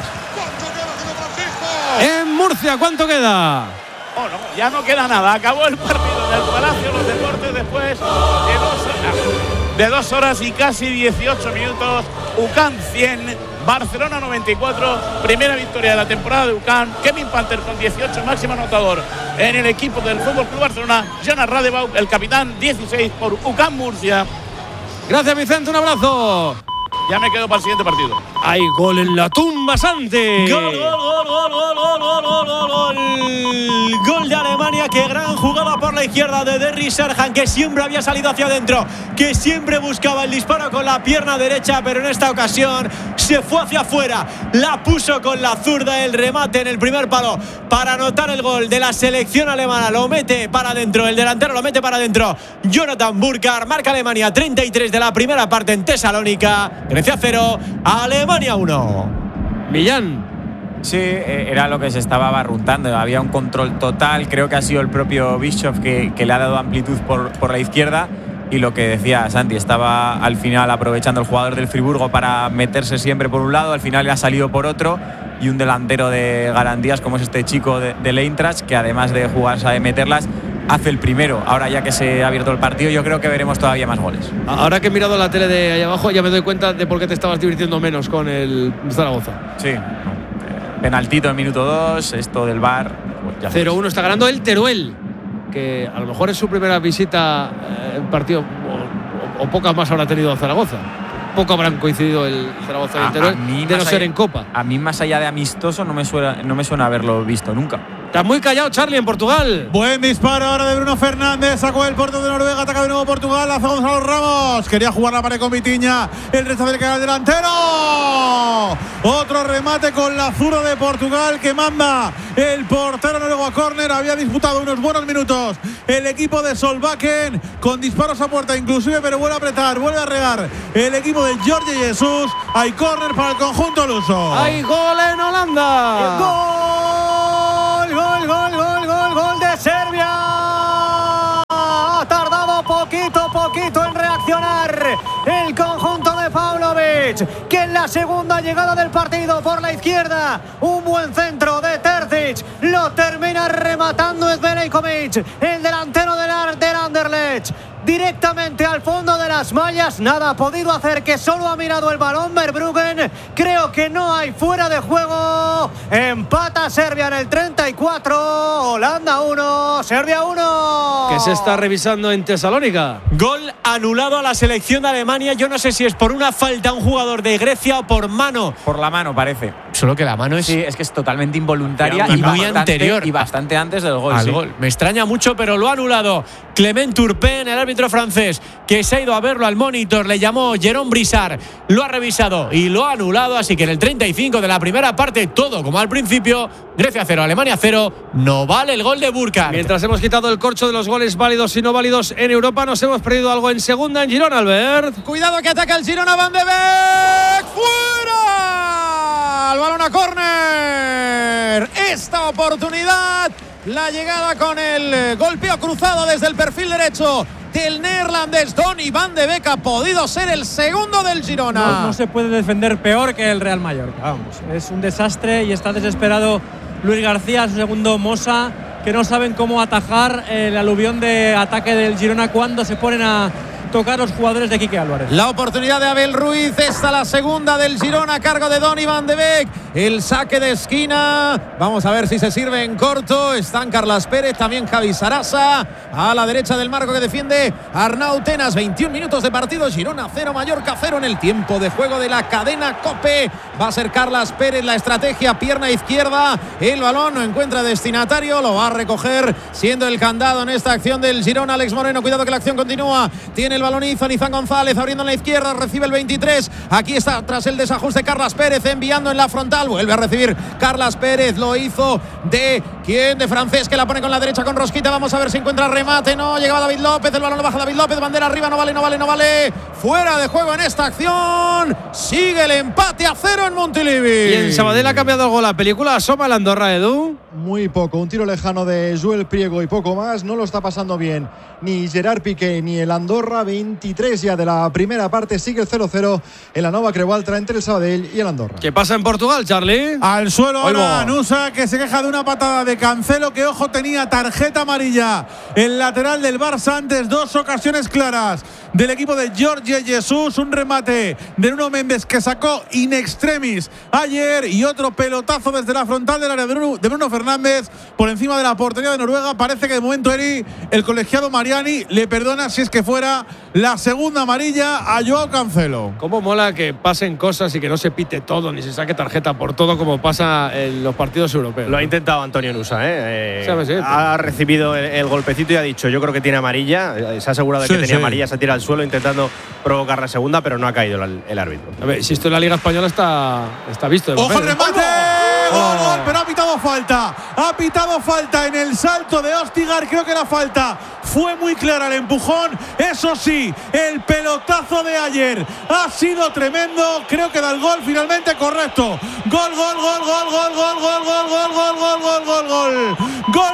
En Murcia, ¿cuánto queda? Oh, no, ya no queda nada. Acabó el partido en el Palacio de los Deportes después de dos horas, de dos horas y casi dieciocho minutos. U C A M cien. Barcelona noventa y cuatro, primera victoria de la temporada de U C A M. Kevin Panther con dieciocho, máximo anotador en el equipo del F C Barcelona. Jonas Radebaugh, el capitán, dieciséis por U C A M Murcia. Gracias, Vicente, un abrazo. Ya me quedo para el siguiente partido. Hay gol en la tumba, Santi. Gol, gol, gol, gol, gol, gol, gol, gol, gol, gol. Gol de Alemania. Qué gran jugada por la izquierda de Derry Serhan, que siempre había salido hacia adentro, que siempre buscaba el disparo con la pierna derecha, pero en esta ocasión se fue hacia afuera. La puso con la zurda, el remate en el primer palo para anotar el gol de la selección alemana. Lo mete para adentro, el delantero lo mete para adentro. Jonathan Burkhardt. Marca Alemania treinta y tres de la primera parte en Tesalónica. Grecia cero, Alemania uno. Millán. Sí, era lo que se estaba barruntando. Había un control total. Creo que ha sido el propio Bischoff que, que le ha dado amplitud por, por la izquierda. Y lo que decía Santi, estaba al final aprovechando el jugador del Friburgo para meterse siempre por un lado. Al final le ha salido por otro. Y un delantero de garantías como es este chico de, del Eintracht, que además de jugar sabe meterlas, hace el primero. Ahora ya que se ha abierto el partido, yo creo que veremos todavía más goles. Ahora que he mirado la tele de ahí abajo, ya me doy cuenta de por qué te estabas divirtiendo menos con el Zaragoza. Sí. Penaltito en minuto dos, esto del V A R. Pues cero uno está ganando el Teruel. que a lo mejor es su primera visita en eh, partido, o, o, o pocas más habrá tenido Zaragoza. Poco habrán coincidido el Zaragoza y el Teruel, de no ser en Copa. A mí, más allá de amistoso, no me suena, no me suena haberlo visto nunca. Está muy callado Charlie en Portugal. Buen disparo ahora de Bruno Fernández. Sacó el portero de Noruega. Ataca de nuevo Portugal. Hace Gonzalo Ramos. Quería jugar la pared con Vitinha. El rechazo del canal delantero. Otro remate con la zurda de Portugal que manda el portero noruego a córner. Había disputado unos buenos minutos el equipo de Solbakken con disparos a puerta inclusive, pero vuelve a apretar, vuelve a regar el equipo de Jorge Jesús. Hay córner para el conjunto luso. Hay gol en Holanda. ¡Gol! Gol, gol, gol, gol, gol de Serbia. Ha tardado poquito, poquito en reaccionar el conjunto de Pavlovic, que en la segunda llegada del partido por la izquierda, un buen centro de Terzic, lo termina rematando Zverekovic, el delantero del, del Anderlecht. Directamente al fondo de las mallas, nada ha podido hacer, que solo ha mirado el balón Verbruggen. Creo que no hay fuera de juego. Empata Serbia en el treinta y cuatro, Holanda uno, Serbia uno. Que se está revisando en Tesalónica. Gol anulado a la selección de Alemania. Yo no sé si es por una falta a un jugador de Grecia o por mano. Por la mano parece. Solo que la mano es… Sí, es que es totalmente involuntaria y, y muy bastante, anterior. Y bastante antes del gol. Al sí. gol. Me extraña mucho, pero lo ha anulado Clement Turpin, el árbitro francés, que se ha ido a verlo al monitor. Le llamó Jérôme Brissard, lo ha revisado y lo ha anulado. Así que en el treinta y cinco de la primera parte, todo como al principio. Grecia cero, Alemania cero. No vale el gol de Burkhardt. Mientras hemos quitado el corcho de los goles válidos y no válidos en Europa, nos hemos perdido algo en segunda en Girona, Albert. Cuidado que ataca el Girona, Van de Beek. ¡Fuera! El balón a córner. Esta oportunidad, la llegada con el golpeo cruzado desde el perfil derecho del neerlandés Donny Van de Beek ha podido ser el segundo del Girona. No, no se puede defender peor que el Real Mallorca. Vamos, es un desastre y está desesperado Luis García, su segundo Mosa, que no saben cómo atajar el aluvión de ataque del Girona cuando se ponen a tocar los jugadores de Quique Álvarez. La oportunidad de Abel Ruiz, esta la segunda del Girona a cargo de Donny Van de Beek. El saque de esquina, vamos a ver si se sirve en corto. Están Carlas Pérez, también Javi Sarasa a la derecha del marco que defiende Arnau Tenas. veintiún minutos de partido, Girona cero, Mallorca cero en el tiempo de juego de la cadena COPE. Va a ser Carlas Pérez la estrategia, pierna izquierda, el balón no encuentra destinatario, lo va a recoger siendo el candado en esta acción del Girona. Alex Moreno, cuidado que la acción continúa, tiene el balón Izan, Izan González abriendo en la izquierda, recibe el veintitrés, aquí está tras el desajuste Carlas Pérez enviando en la frontal, vuelve a recibir Carlas Pérez, lo hizo de ¿quién? De Francés, que la pone con la derecha con Rosquita, vamos a ver si encuentra remate, no, llegaba David López, el balón lo baja David López, bandera arriba, no vale, no vale, no vale, fuera de juego en esta acción, sigue el empate a cero en Montilivi. Y en Sabadell ha cambiado algo la película, asoma el Andorra, Edu. Muy poco, un tiro lejano de Joel Priego y poco más, no lo está pasando bien ni Gerard Piqué ni el Andorra. Veintitrés ya de la primera parte, sigue el cero cero en la Nova Creualta entre el Sabadell y el Andorra. ¿Qué pasa en Portugal, Charlie? Al suelo ahora Nusa, que se queja de una patada de Cancelo, que ojo tenía tarjeta amarilla. El lateral del Barça antes, dos ocasiones claras del equipo de Jorge Jesús, un remate de Nuno Méndez que sacó in extremis ayer y otro pelotazo desde la frontal del área de Bruno, de Bruno Fernández por encima de la portería de Noruega. Parece que de momento Eri, el colegiado Mariani, le perdona si es que fuera la segunda amarilla a Joao Cancelo. Cómo mola que pasen cosas y que no se pite todo ni se saque tarjeta por todo como pasa en los partidos europeos. Lo ha intentado Antonio Nusa, ¿eh? eh ¿Sabes, eh? Ha recibido el, el golpecito y ha dicho, yo creo que tiene amarilla, se ha asegurado de Sí, que tenía sí. amarilla, se ha tirado al suelo intentando provocar la segunda, pero no ha caído el, el árbitro. A ver, si esto en la Liga Española está, está visto. de ¡Ojo el papel, ¿eh? remate! ¡Oh! ¡Gol, gol! Pero ha pitado falta. Ha pitado falta en el salto de Ostigar. Creo que la falta fue muy clara. El empujón, eso sí, el pelotazo de ayer ha sido tremendo. Creo que da el gol finalmente correcto. Gol, gol, gol, gol, gol, gol, gol, gol, gol, gol, gol, gol, gol, gol. Gol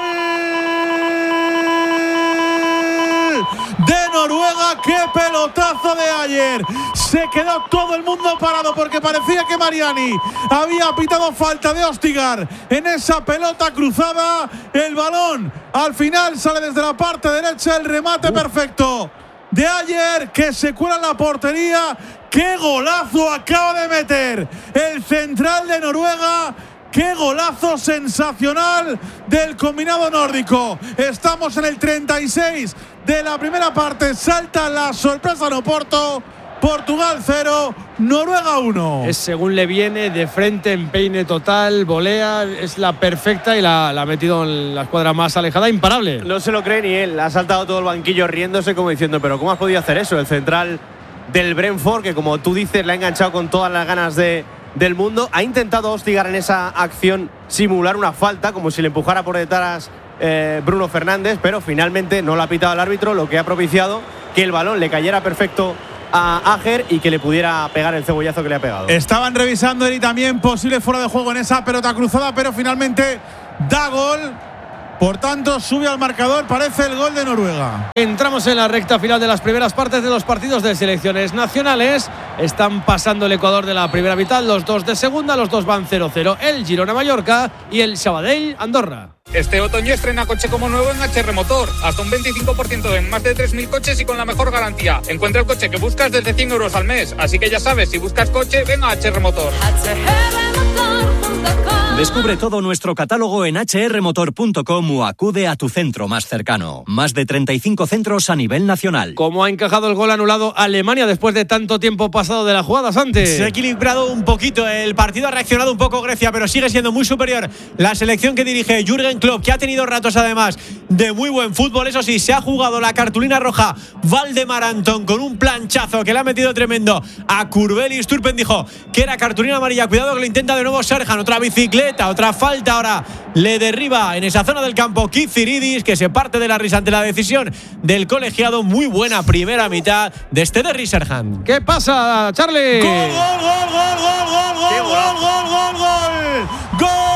de Noruega. ¡Qué pelotazo de ayer! Se quedó todo el mundo parado porque parecía que Mariani había pitado falta de Ostigar en esa pelota cruzada. El balón al final sale desde la parte derecha, el remate uh. perfecto de ayer que se cuela en la portería. ¡Qué golazo acaba de meter el central de Noruega! ¡Qué golazo sensacional del combinado nórdico! Estamos en el treinta y seis de la primera parte. Salta la sorpresa en Oporto. Portugal cero, Noruega uno. Es según le viene, de frente, empeine total, volea, es la perfecta y la, la ha metido en la escuadra más alejada, imparable. No se lo cree ni él, ha saltado todo el banquillo riéndose como diciendo, pero ¿cómo has podido hacer eso? El central del Brentford, que como tú dices, le ha enganchado con todas las ganas de, del mundo, ha intentado hostigar en esa acción, simular una falta, como si le empujara por detrás eh, Bruno Fernández, pero finalmente no lo ha pitado el árbitro, lo que ha propiciado que el balón le cayera perfecto a Ajer y que le pudiera pegar el cebollazo que le ha pegado. Estaban revisando él y también posible fuera de juego en esa pelota cruzada, pero finalmente da gol. Por tanto, sube al marcador, parece el gol de Noruega. Entramos en la recta final de las primeras partes de los partidos de selecciones nacionales. Están pasando el Ecuador de la primera mitad, los dos de segunda, los dos van cero cero. El Girona-Mallorca y el Sabadell-Andorra. Este otoño estrena coche como nuevo en H R Motor. Hasta un veinticinco por ciento en más de tres mil coches y con la mejor garantía. Encuentra el coche que buscas desde cien euros al mes. Así que ya sabes, si buscas coche, ven a H R Motor. Descubre todo nuestro catálogo en hache erre motor punto com o acude a tu centro más cercano. Más de treinta y cinco centros a nivel nacional. ¿Cómo ha encajado el gol anulado Alemania después de tanto tiempo pasado de la jugada, Santi? Se ha equilibrado un poquito el partido, ha reaccionado un poco Grecia, pero sigue siendo muy superior la selección que dirige Jürgen Klopp, que ha tenido ratos además de muy buen fútbol. Eso sí, se ha jugado la cartulina roja Valdemar Antón con un planchazo que le ha metido tremendo a Kurbelis. Turpen dijo que era cartulina amarilla. Cuidado que lo intenta de nuevo Serjan. Otra bicicleta, otra falta. Ahora le derriba en esa zona del campo Kiziridis, que se parte de la risa ante la decisión del colegiado. Muy buena primera mitad de este Derry Serjan. ¿Qué pasa, Charlie? ¡Gol, gol, gol, gol, gol, gol, gol, gol, gol, gol, gol! ¡Gol!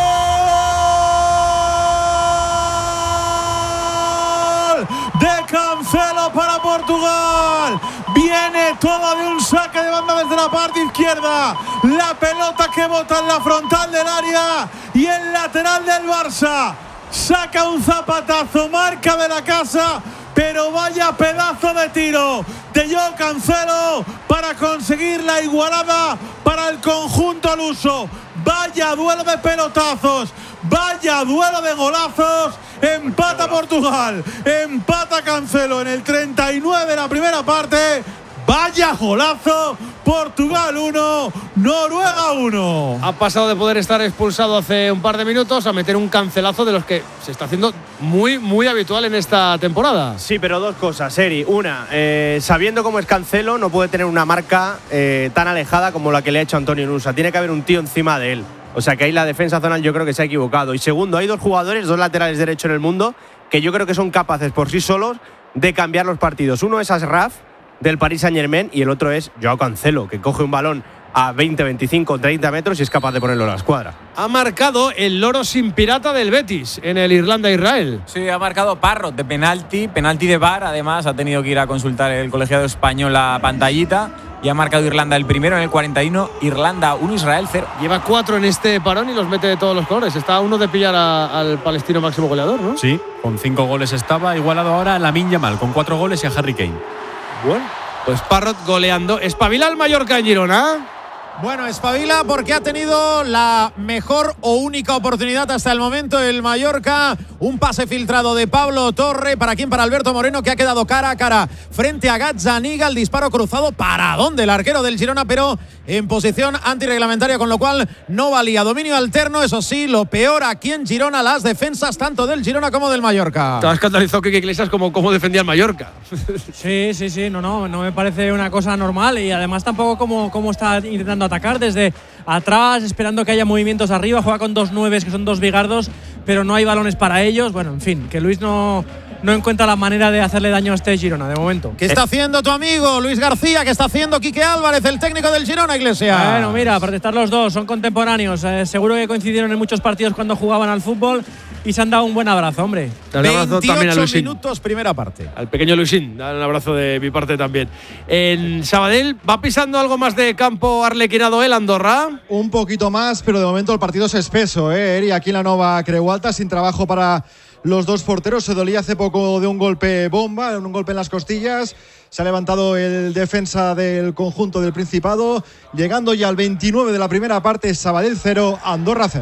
De Cancelo para Portugal. Viene todo de un saque de banda desde la parte izquierda. La pelota que bota en la frontal del área y el lateral del Barça. Saca un zapatazo, marca de la casa, pero vaya pedazo de tiro de Joao Cancelo para conseguir la igualada para el conjunto luso. Vaya duelo de pelotazos, vaya duelo de golazos. Empata Portugal, empata Cancelo en el treinta y nueve de la primera parte. Vaya golazo. Portugal uno, Noruega uno. Ha pasado de poder estar expulsado hace un par de minutos a meter un cancelazo de los que se está haciendo muy, muy habitual en esta temporada. Sí, pero dos cosas, Eri. Una, eh, sabiendo cómo es Cancelo, no puede tener una marca eh, tan alejada como la que le ha hecho Antonio Nusa. Tiene que haber un tío encima de él. O sea que ahí la defensa zonal yo creo que se ha equivocado. Y segundo, hay dos jugadores, dos laterales derechos en el mundo, que yo creo que son capaces por sí solos de cambiar los partidos. Uno es Ashraf, del Paris Saint-Germain, y el otro es Joao Cancelo, que coge un balón a veinte, veinticinco, treinta metros y es capaz de ponerlo a la escuadra. Ha marcado el loro sin pirata del Betis en el Irlanda-Israel. Sí, ha marcado Parrot de penalti, penalti de V A R, además ha tenido que ir a consultar el colegiado español la pantallita. Y ha marcado Irlanda el primero en el cuarenta y uno, Irlanda uno, Israel cero. Lleva cuatro en este parón y los mete de todos los colores. Está a uno de pillar a, al palestino máximo goleador, ¿no? Sí, con cinco goles estaba, igualado ahora a Lamine Yamal con cuatro goles y a Harry Kane. Bueno, pues Parrot goleando. ¿Espabila el Mallorca en Girona? Bueno, espabila porque ha tenido la mejor o única oportunidad hasta el momento el Mallorca. Un pase filtrado de Pablo Torre. ¿Para quién? Para Alberto Moreno, que ha quedado cara a cara frente a Gazzaniga. El disparo cruzado para dónde el arquero del Girona, pero en posición antirreglamentaria, con lo cual no valía. Dominio alterno, eso sí, lo peor aquí en Girona, las defensas tanto del Girona como del Mallorca. Estaba escandalizado Quique Iglesias como cómo defendía el Mallorca. Sí, sí, sí, no, no, no me parece una cosa normal, y además tampoco como, como está intentando atacar desde atrás, esperando que haya movimientos arriba. Juega con dos nueves, que son dos bigardos, pero no hay balones para ellos. Bueno, en fin, que Luis no, no encuentra la manera de hacerle daño a este Girona de momento. ¿Qué está haciendo tu amigo Luis García? ¿Qué está haciendo Quique Álvarez, el técnico del Girona, Iglesias? Bueno, mira, para estar los dos, son contemporáneos. Eh, seguro que coincidieron en muchos partidos cuando jugaban al fútbol y se han dado un buen abrazo, hombre. Un abrazo también a Luisín. Minutos, primera parte. Al pequeño Luisín, dale un abrazo de mi parte también. En Sabadell, ¿va pisando algo más de campo arlequinado el Andorra? Un poquito más, pero de momento el partido es espeso, ¿eh? Eri, aquí en la Nova Creu Alta, sin trabajo para los dos porteros. Se dolía hace poco de un golpe bomba, un golpe en las costillas. Se ha levantado el defensa del conjunto del Principado, llegando ya al veintinueve de la primera parte. Sabadell cero, Andorra cero.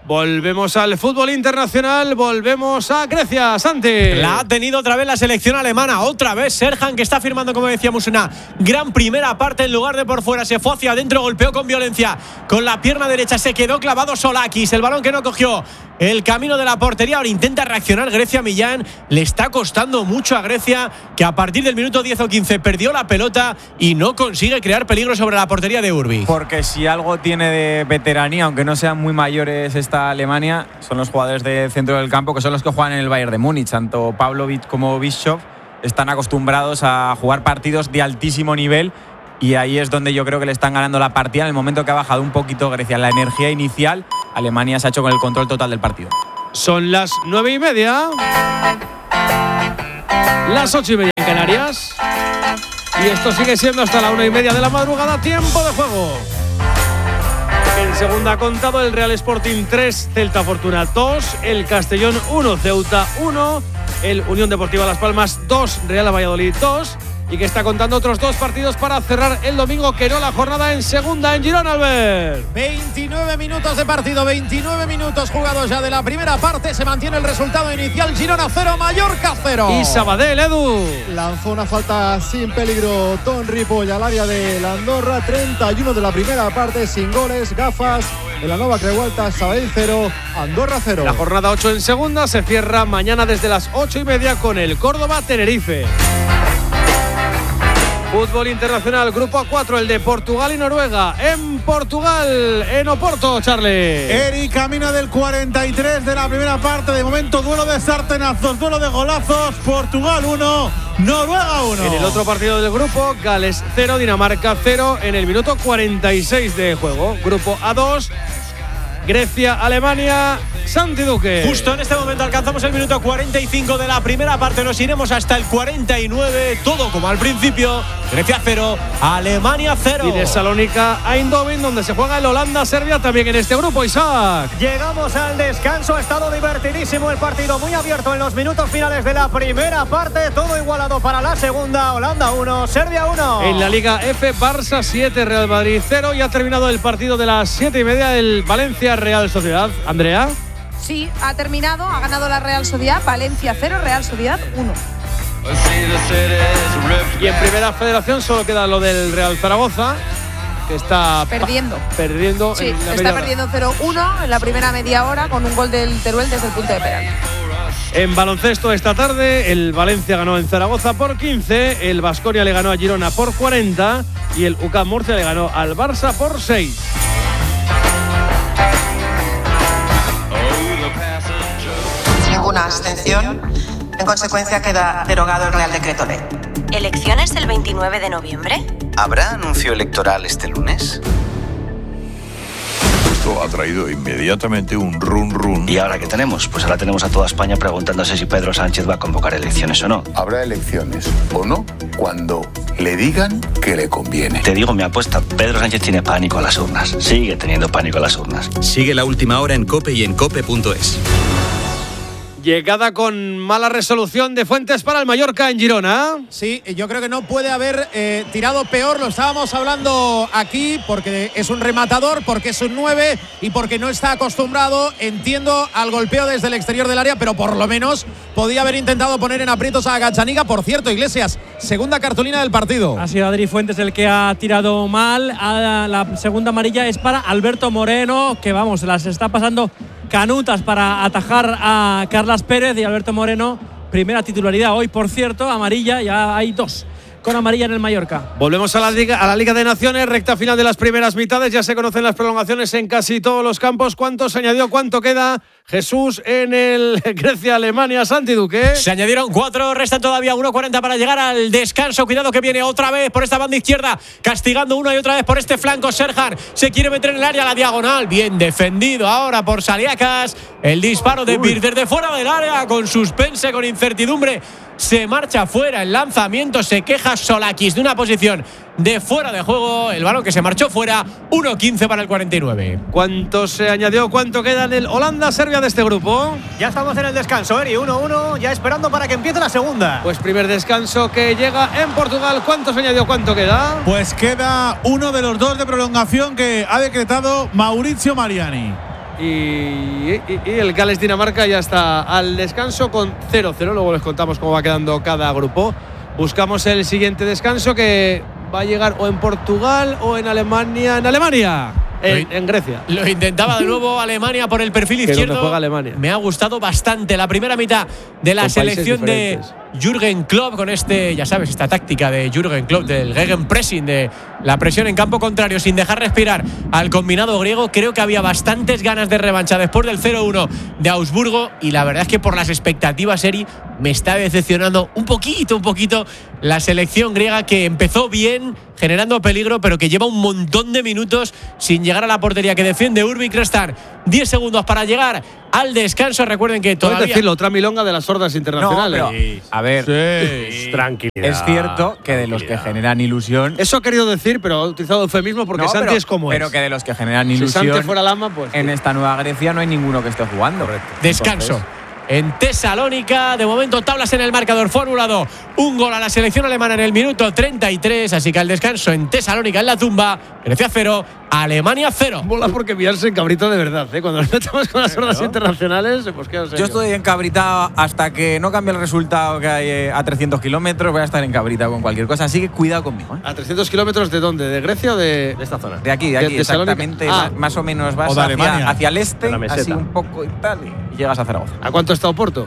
Volvemos al fútbol internacional, volvemos a Grecia, Santi. La ha tenido otra vez la selección alemana, otra vez Serhan, que está firmando, como decíamos, una gran primera parte. En lugar de por fuera, se fue hacia adentro, golpeó con violencia con la pierna derecha, se quedó clavado Solakis, el balón que no cogió el camino de la portería. Ahora intenta reaccionar Grecia. Millán, le está costando mucho a Grecia, que a partir del minuto diez o quince perdió la pelota y no consigue crear peligro sobre la portería de Urbi. Porque si algo tiene de veteranía, aunque no sean muy mayores esta Alemania, son los jugadores del centro del campo, que son los que juegan en el Bayern de Múnich. Tanto Pavlovic como Bischoff están acostumbrados a jugar partidos de altísimo nivel, y ahí es donde yo creo que le están ganando la partida. En el momento que ha bajado un poquito Grecia la energía inicial, Alemania se ha hecho con el control total del partido. Son las nueve y media, las ocho y media en Canarias, y esto sigue siendo hasta la una y media de la madrugada, tiempo de juego. En segunda ha contado el Real Sporting tres, Celta Fortuna dos, el Castellón uno, Ceuta uno, el Unión Deportiva Las Palmas dos, Real Valladolid dos, y que está contando otros dos partidos para cerrar el domingo, que no la jornada en segunda en Girona, Albert. veintinueve minutos de partido, veintinueve minutos jugados ya de la primera parte. Se mantiene el resultado inicial: Girona cero, Mallorca cero. Y Sabadell, Edu. Lanzó una falta sin peligro Don Ripoll al área de la Andorra. treinta y uno de la primera parte, sin goles. Gafas en la Nova Creualta, Sabadell cero, Andorra cero. La jornada ocho en segunda se cierra mañana desde las ocho y media con el Córdoba-Tenerife. Fútbol internacional, grupo A cuatro, el de Portugal y Noruega. En Portugal, en Oporto, Charlie. Eri camina del cuarenta y tres de la primera parte. De momento, duelo de sartenazos, duelo de golazos. Portugal uno, Noruega uno. En el otro partido del grupo, Gales cero, Dinamarca cero, en el minuto cuarenta y seis de juego. Grupo A dos, Grecia, Alemania, Santi Duque. Justo en este momento alcanzamos el minuto cuarenta y cinco de la primera parte. Nos iremos hasta el cuarenta y nueve. Todo como al principio. Grecia cero, Alemania cero. Y de Salónica a Eindhoven, donde se juega el Holanda-Serbia también en este grupo, Isaac. Llegamos al descanso. Ha estado divertidísimo el partido, muy abierto en los minutos finales de la primera parte. Todo igualado para la segunda. Holanda uno, Serbia uno. En la Liga F, Barça siete, Real Madrid cero. Y ha terminado el partido de las siete y media, el Valencia-Real Sociedad. Andrea. Sí, ha terminado, ha ganado la Real Sociedad, Valencia cero, Real Sociedad uno. Y en Primera Federación solo queda lo del Real Zaragoza, que está perdiendo. Perdiendo. Sí, en la está perdiendo cero uno en la primera media hora con un gol del Teruel desde el punto de penalti. En baloncesto esta tarde, el Valencia ganó en Zaragoza por quince, el Baskonia le ganó a Girona por cuarenta y el U C A M Murcia le ganó al Barça por seis. Ninguna abstención. En consecuencia, queda derogado el Real Decreto Ley. ¿Elecciones el veintinueve de noviembre? ¿Habrá anuncio electoral este lunes? Esto ha traído inmediatamente un run run. ¿Y ahora qué tenemos? Pues ahora tenemos a toda España preguntándose si Pedro Sánchez va a convocar elecciones o no. Habrá elecciones o no cuando le digan que le conviene. Te digo mi apuesta, Pedro Sánchez tiene pánico a las urnas. Sigue teniendo pánico a las urnas. Sigue La Última Hora en COPE y en cope punto es. Llegada con mala resolución de Fuentes para el Mallorca en Girona. Sí, yo creo que no puede haber eh, tirado peor. Lo estábamos hablando aquí porque es un rematador, porque es un nueve y porque no está acostumbrado, entiendo, al golpeo desde el exterior del área, pero por lo menos podía haber intentado poner en aprietos a Gazzaniga. Por cierto, Iglesias, segunda cartulina del partido. Ha sido Adri Fuentes el que ha tirado mal. A la segunda amarilla es para Alberto Moreno, que vamos, las está pasando canutas para atajar a Carlas Pérez. Y Alberto Moreno, primera titularidad hoy, por cierto, amarilla, ya hay dos con amarilla en el Mallorca. Volvemos a la Liga, a la Liga de Naciones, recta final de las primeras mitades, ya se conocen las prolongaciones en casi todos los campos. ¿Cuánto se añadió? ¿Cuánto queda? Jesús en el Grecia-Alemania, Santi Duque. Se añadieron cuatro, restan todavía uno cuarenta para llegar al descanso. Cuidado que viene otra vez por esta banda izquierda, castigando una y otra vez por este flanco. Serhan se quiere meter en el área, la diagonal, bien defendido ahora por Saliakas. El disparo de Vir desde fuera del área, con suspense, con incertidumbre. Se marcha fuera, el lanzamiento, se queja Solakis de una posición de fuera de juego. El balón que se marchó fuera, uno quince para el cuarenta y nueve. ¿Cuánto se añadió? ¿Cuánto queda en el Holanda-Serbia de este grupo? Ya estamos en el descanso, Eri, uno uno, ya esperando para que empiece la segunda. Pues primer descanso que llega en Portugal. ¿Cuánto se añadió? ¿Cuánto queda? Pues queda uno de los dos de prolongación que ha decretado Mauricio Mariani. y, y, y el Gales-Dinamarca ya está al descanso con cero cero. Luego les contamos cómo va quedando cada grupo. Buscamos el siguiente descanso que va a llegar o en Portugal o en Alemania. En Alemania. En, en Grecia. Lo intentaba de nuevo Alemania por el perfil izquierdo. Juega Alemania. Me ha gustado bastante la primera mitad de la con selección de Jürgen Klopp con este, ya sabes, esta táctica de Jürgen Klopp del Gegenpressing, de la presión en campo contrario sin dejar respirar al combinado griego. Creo que había bastantes ganas de revancha después del cero uno de Augsburgo y la verdad es que por las expectativas, Eri, me está decepcionando un poquito, un poquito la selección griega, que empezó bien generando peligro, pero que lleva un montón de minutos sin llegar a la portería que defiende Urbi Crestar. diez segundos para llegar al descanso. Recuerden que todavía… Puedes decirlo, otra milonga de las sordas internacionales. No, pero, a ver, sí. Sí. Tranquilidad. Es cierto que de los que generan ilusión… Eso ha querido decir, pero ha utilizado eufemismo porque no, Santi pero, es como pero es. que de los que generan ilusión… Si Santi fuera Lama, pues… En esta Nueva Grecia no hay ninguno que esté jugando. Correcto. Descanso. Entonces, en Tesalónica, de momento tablas en el marcador, Fórmula dos, un gol a la selección alemana en el minuto treinta y tres, así que al descanso en Tesalónica, en la tumba, Grecia cero, Alemania cero. Mola porque pillarse en cabrito de verdad, ¿eh? Cuando nos metamos con las hordas ¿no? internacionales, pues qué Yo estoy encabritado hasta que no cambie el resultado que hay a trescientos kilómetros, voy a estar encabritado con cualquier cosa, así que cuidado conmigo. ¿eh? ¿A trescientos kilómetros de dónde? ¿De Grecia o de, de esta zona? De aquí, de aquí, de, exactamente, ah. más, más o menos vas o hacia, hacia el este, así un poco y tal, y llegas a Zaragoza. ¿A cuánto está Oporto?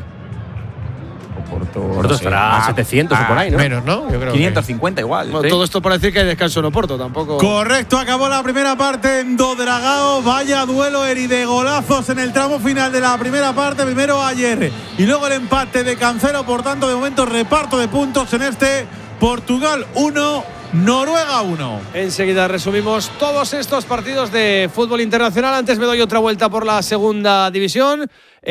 Porto, Porto no estará a setecientos ah, o por ahí, ¿no? Menos, ¿no? Yo creo quinientos cincuenta que… igual. Bueno, ¿sí? Todo esto para decir que hay descanso en Oporto, tampoco… Correcto, acabó la primera parte en Dodragao. Vaya duelo, Eri, de golazos en el tramo final de la primera parte. Primero ayer y luego el empate de Cancelo. Por tanto, de momento reparto de puntos en este Portugal uno, Noruega uno. Enseguida resumimos todos estos partidos de fútbol internacional. Antes me doy otra vuelta por la segunda división.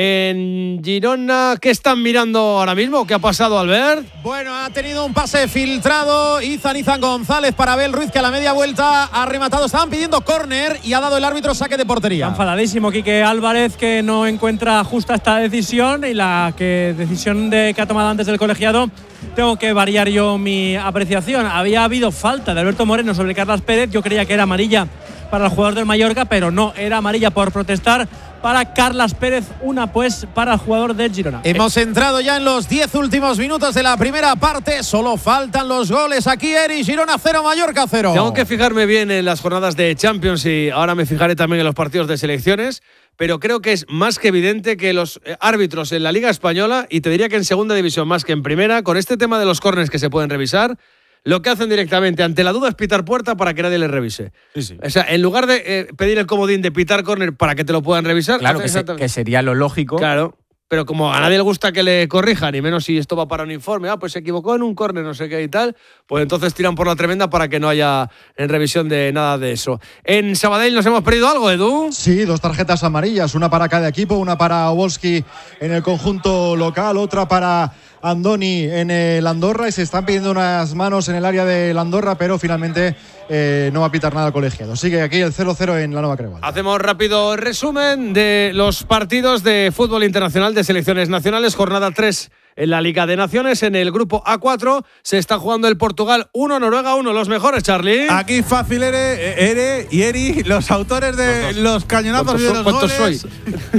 En Girona, ¿qué están mirando ahora mismo? ¿Qué ha pasado, Albert? Bueno, ha tenido un pase filtrado Izan Izan González para Abel Ruiz, que a la media vuelta ha rematado. Estaban pidiendo córner y ha dado el árbitro saque de portería. Está enfadadísimo Quique Álvarez, que no encuentra justa esta decisión, y la que decisión de, que ha tomado antes del colegiado. Tengo que variar yo mi apreciación. Había habido falta de Alberto Moreno sobre Carlas Pérez. Yo creía que era amarilla para el jugador del Mallorca, pero no, era amarilla por protestar para Carlas Pérez, una pues para el jugador del Girona. Hemos entrado ya en los diez últimos minutos de la primera parte. Solo faltan los goles aquí, Eri. Girona cero, Mallorca cero. Tengo que fijarme bien en las jornadas de Champions y ahora me fijaré también en los partidos de selecciones, pero creo que es más que evidente que los árbitros en la Liga Española, y te diría que en segunda división más que en primera, con este tema de los córners que se pueden revisar, lo que hacen directamente ante la duda es pitar puerta para que nadie les revise. Sí, sí. O sea, en lugar de eh, pedir el comodín de pitar córner para que te lo puedan revisar… Claro, que, se, que sería lo lógico. Claro, pero como a nadie le gusta que le corrijan, y menos si esto va para un informe, ah, pues se equivocó en un córner, no sé qué y tal, pues entonces tiran por la tremenda para que no haya en revisión de nada de eso. ¿En Sabadell nos hemos perdido algo, Edu? Sí, dos tarjetas amarillas, una para cada equipo, una para Obolski en el conjunto local, otra para Andoni en el Andorra, y se están pidiendo unas manos en el área del Andorra, pero finalmente eh, no va a pitar nada el colegiado. Sigue aquí el cero cero en la Nueva Creu Alta. Hacemos rápido resumen de los partidos de fútbol internacional de selecciones nacionales. Jornada tres en la Liga de Naciones. En el grupo A cuatro se está jugando el Portugal uno, Noruega uno. Los mejores, Charlie. Aquí fácil, Ere, Ere y Eri, los autores de los, los cañonazos y de los ¿Cuántos goles. soy?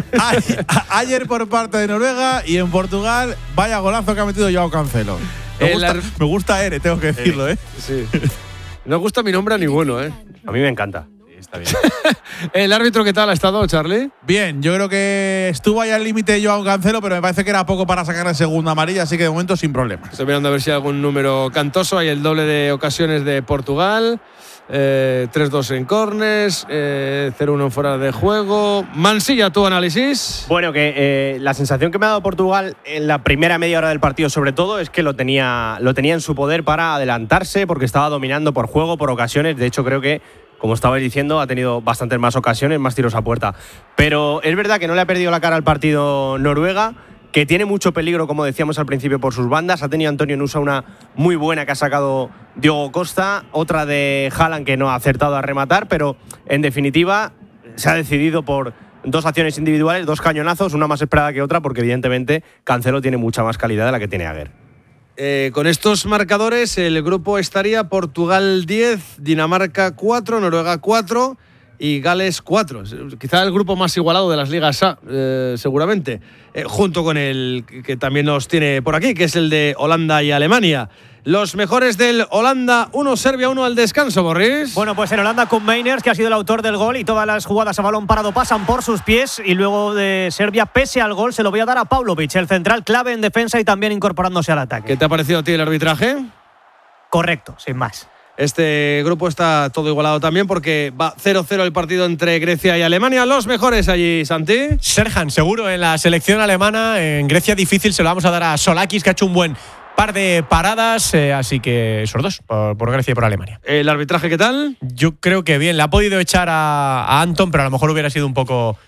Ayer por parte de Noruega, y en Portugal, vaya golazo que ha metido Joao Cancelo. Me gusta, ar- me gusta Ere, tengo que decirlo, ¿eh? Sí. No gusta mi nombre a ninguno, ¿eh? A mí me encanta. Está bien. ¿El árbitro qué tal ha estado, Charlie? Bien, yo creo que estuvo ahí al límite Joao Cancelo, pero me parece que era poco para sacar la segunda amarilla, así que de momento sin problemas. Estoy mirando a ver si hay algún número cantoso. Hay el doble de ocasiones de Portugal. Eh, tres dos en corners, eh, cero uno en fuera de juego. Mansilla, tu análisis. Bueno, que eh, la sensación que me ha dado Portugal en la primera media hora del partido, sobre todo, es que lo tenía, lo tenía en su poder para adelantarse, porque estaba dominando por juego, por ocasiones. De hecho, creo que, como estabais diciendo, ha tenido bastantes más ocasiones, más tiros a puerta. Pero es verdad que no le ha perdido la cara al partido Noruega, que tiene mucho peligro, como decíamos al principio, por sus bandas. Ha tenido Antonio Nusa una muy buena que ha sacado Diogo Costa, otra de Haaland que no ha acertado a rematar, pero en definitiva se ha decidido por dos acciones individuales, dos cañonazos, una más esperada que otra, porque evidentemente Cancelo tiene mucha más calidad de la que tiene Aguer. Eh, con estos marcadores el grupo estaría Portugal diez, Dinamarca cuatro, Noruega cuatro y Gales cuatro. Quizá el grupo más igualado de las ligas A, eh, seguramente, eh, junto con el que también nos tiene por aquí, que es el de Holanda y Alemania. Los mejores del Holanda, uno Serbia, uno al descanso, Boris. Bueno, pues en Holanda, Koen Meiners, que ha sido el autor del gol, y todas las jugadas a balón parado pasan por sus pies. Y luego de Serbia, pese al gol, se lo voy a dar a Pavlovic, el central clave en defensa y también incorporándose al ataque. ¿Qué te ha parecido a ti el arbitraje? Correcto, sin más. Este grupo está todo igualado también porque va cero cero el partido entre Grecia y Alemania. Los mejores allí, Santi. Serhan, seguro, en la selección alemana. En Grecia difícil, se lo vamos a dar a Solakis, que ha hecho un buen par de paradas, eh, así que esos dos, por, por Grecia y por Alemania. ¿El arbitraje qué tal? Yo creo que bien, le ha podido echar a, a Anton, pero a lo mejor hubiera sido un poco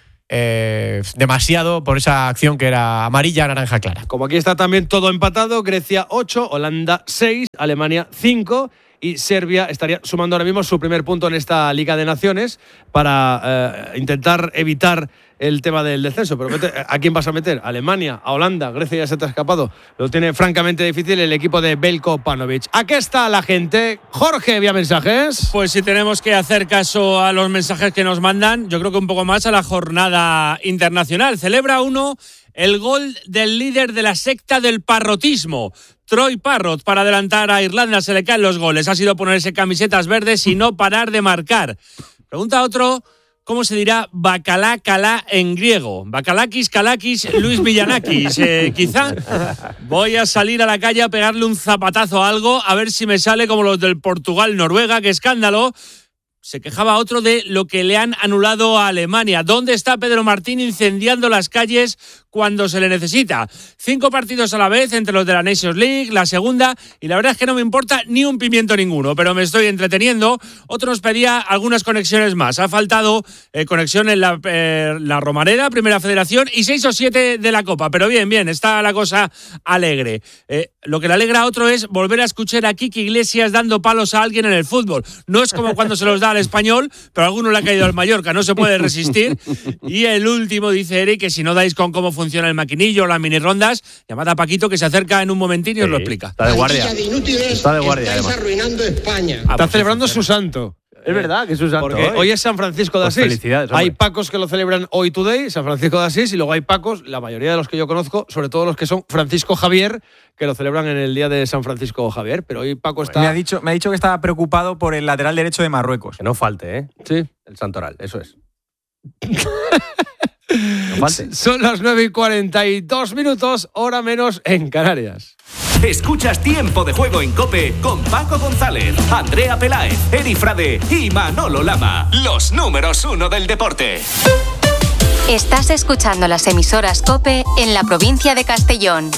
eh, demasiado por esa acción que era amarilla, naranja clara. Como aquí está también todo empatado, Grecia ocho, Holanda seis, Alemania cinco y Serbia estaría sumando ahora mismo su primer punto en esta Liga de Naciones para eh, intentar evitar el tema del descenso. Pero mete, ¿a quién vas a meter? ¿Alemania? ¿A Holanda? Grecia ya se te ha escapado. Lo tiene francamente difícil el equipo de Belko Panovic. ¿A qué está la gente? Jorge, vía mensajes. Pues si tenemos que hacer caso a los mensajes que nos mandan, yo creo que un poco más a la jornada internacional. Celebra uno el gol del líder de la secta del parrotismo, Troy Parrott, para adelantar a Irlanda. Se le caen los goles. Ha sido ponerse camisetas verdes y no parar de marcar. Pregunta a otro, ¿cómo se dirá bacalá calá en griego? Bacalakis, Kalakis, Luis Villanakis. Eh, quizá voy a salir a la calle a pegarle un zapatazo a algo, a ver si me sale como los del Portugal-Noruega. ¡Qué escándalo! Se quejaba otro de lo que le han anulado a Alemania. ¿Dónde está Pedro Martín incendiando las calles cuando se le necesita? Cinco partidos a la vez entre los de la Nations League, la segunda, y la verdad es que no me importa ni un pimiento ninguno, pero me estoy entreteniendo. Otro nos pedía algunas conexiones más. Ha faltado eh, conexión en la, eh, la Romareda, Primera Federación, y seis o siete de la Copa. Pero bien, bien, está la cosa alegre. Eh, lo que le alegra a otro es volver a escuchar a Kiki Iglesias dando palos a alguien en el fútbol. No es como cuando se los da al Español, pero a alguno le ha caído al Mallorca, no se puede resistir. Y el último, dice Eric, que si no dais con cómo funciona el maquinillo o las mini rondas, llamad a Paquito, que se acerca en un momentín y sí, os lo explica. Está de guardia. Está de guardia, estáis arruinando España. Está celebrando su santo. Es verdad que es su santo. Porque hoy, hoy es San Francisco de pues Asís. Felicidades, hay Pacos que lo celebran hoy today, San Francisco de Asís, y luego hay Pacos, la mayoría de los que yo conozco, sobre todo los que son Francisco Javier, que lo celebran en el día de San Francisco Javier. Pero hoy Paco está… Me ha dicho, me ha dicho que estaba preocupado por el lateral derecho de Marruecos. Que no falte, ¿eh? Sí. El santoral, eso es. No falte. Son las nueve y cuarenta y dos minutos, hora menos en Canarias. Escuchas Tiempo de Juego en COPE con Paco González, Andrea Peláez, Eri Frade y Manolo Lama. Los números uno del deporte. Estás escuchando las emisoras COPE en la provincia de Castellón.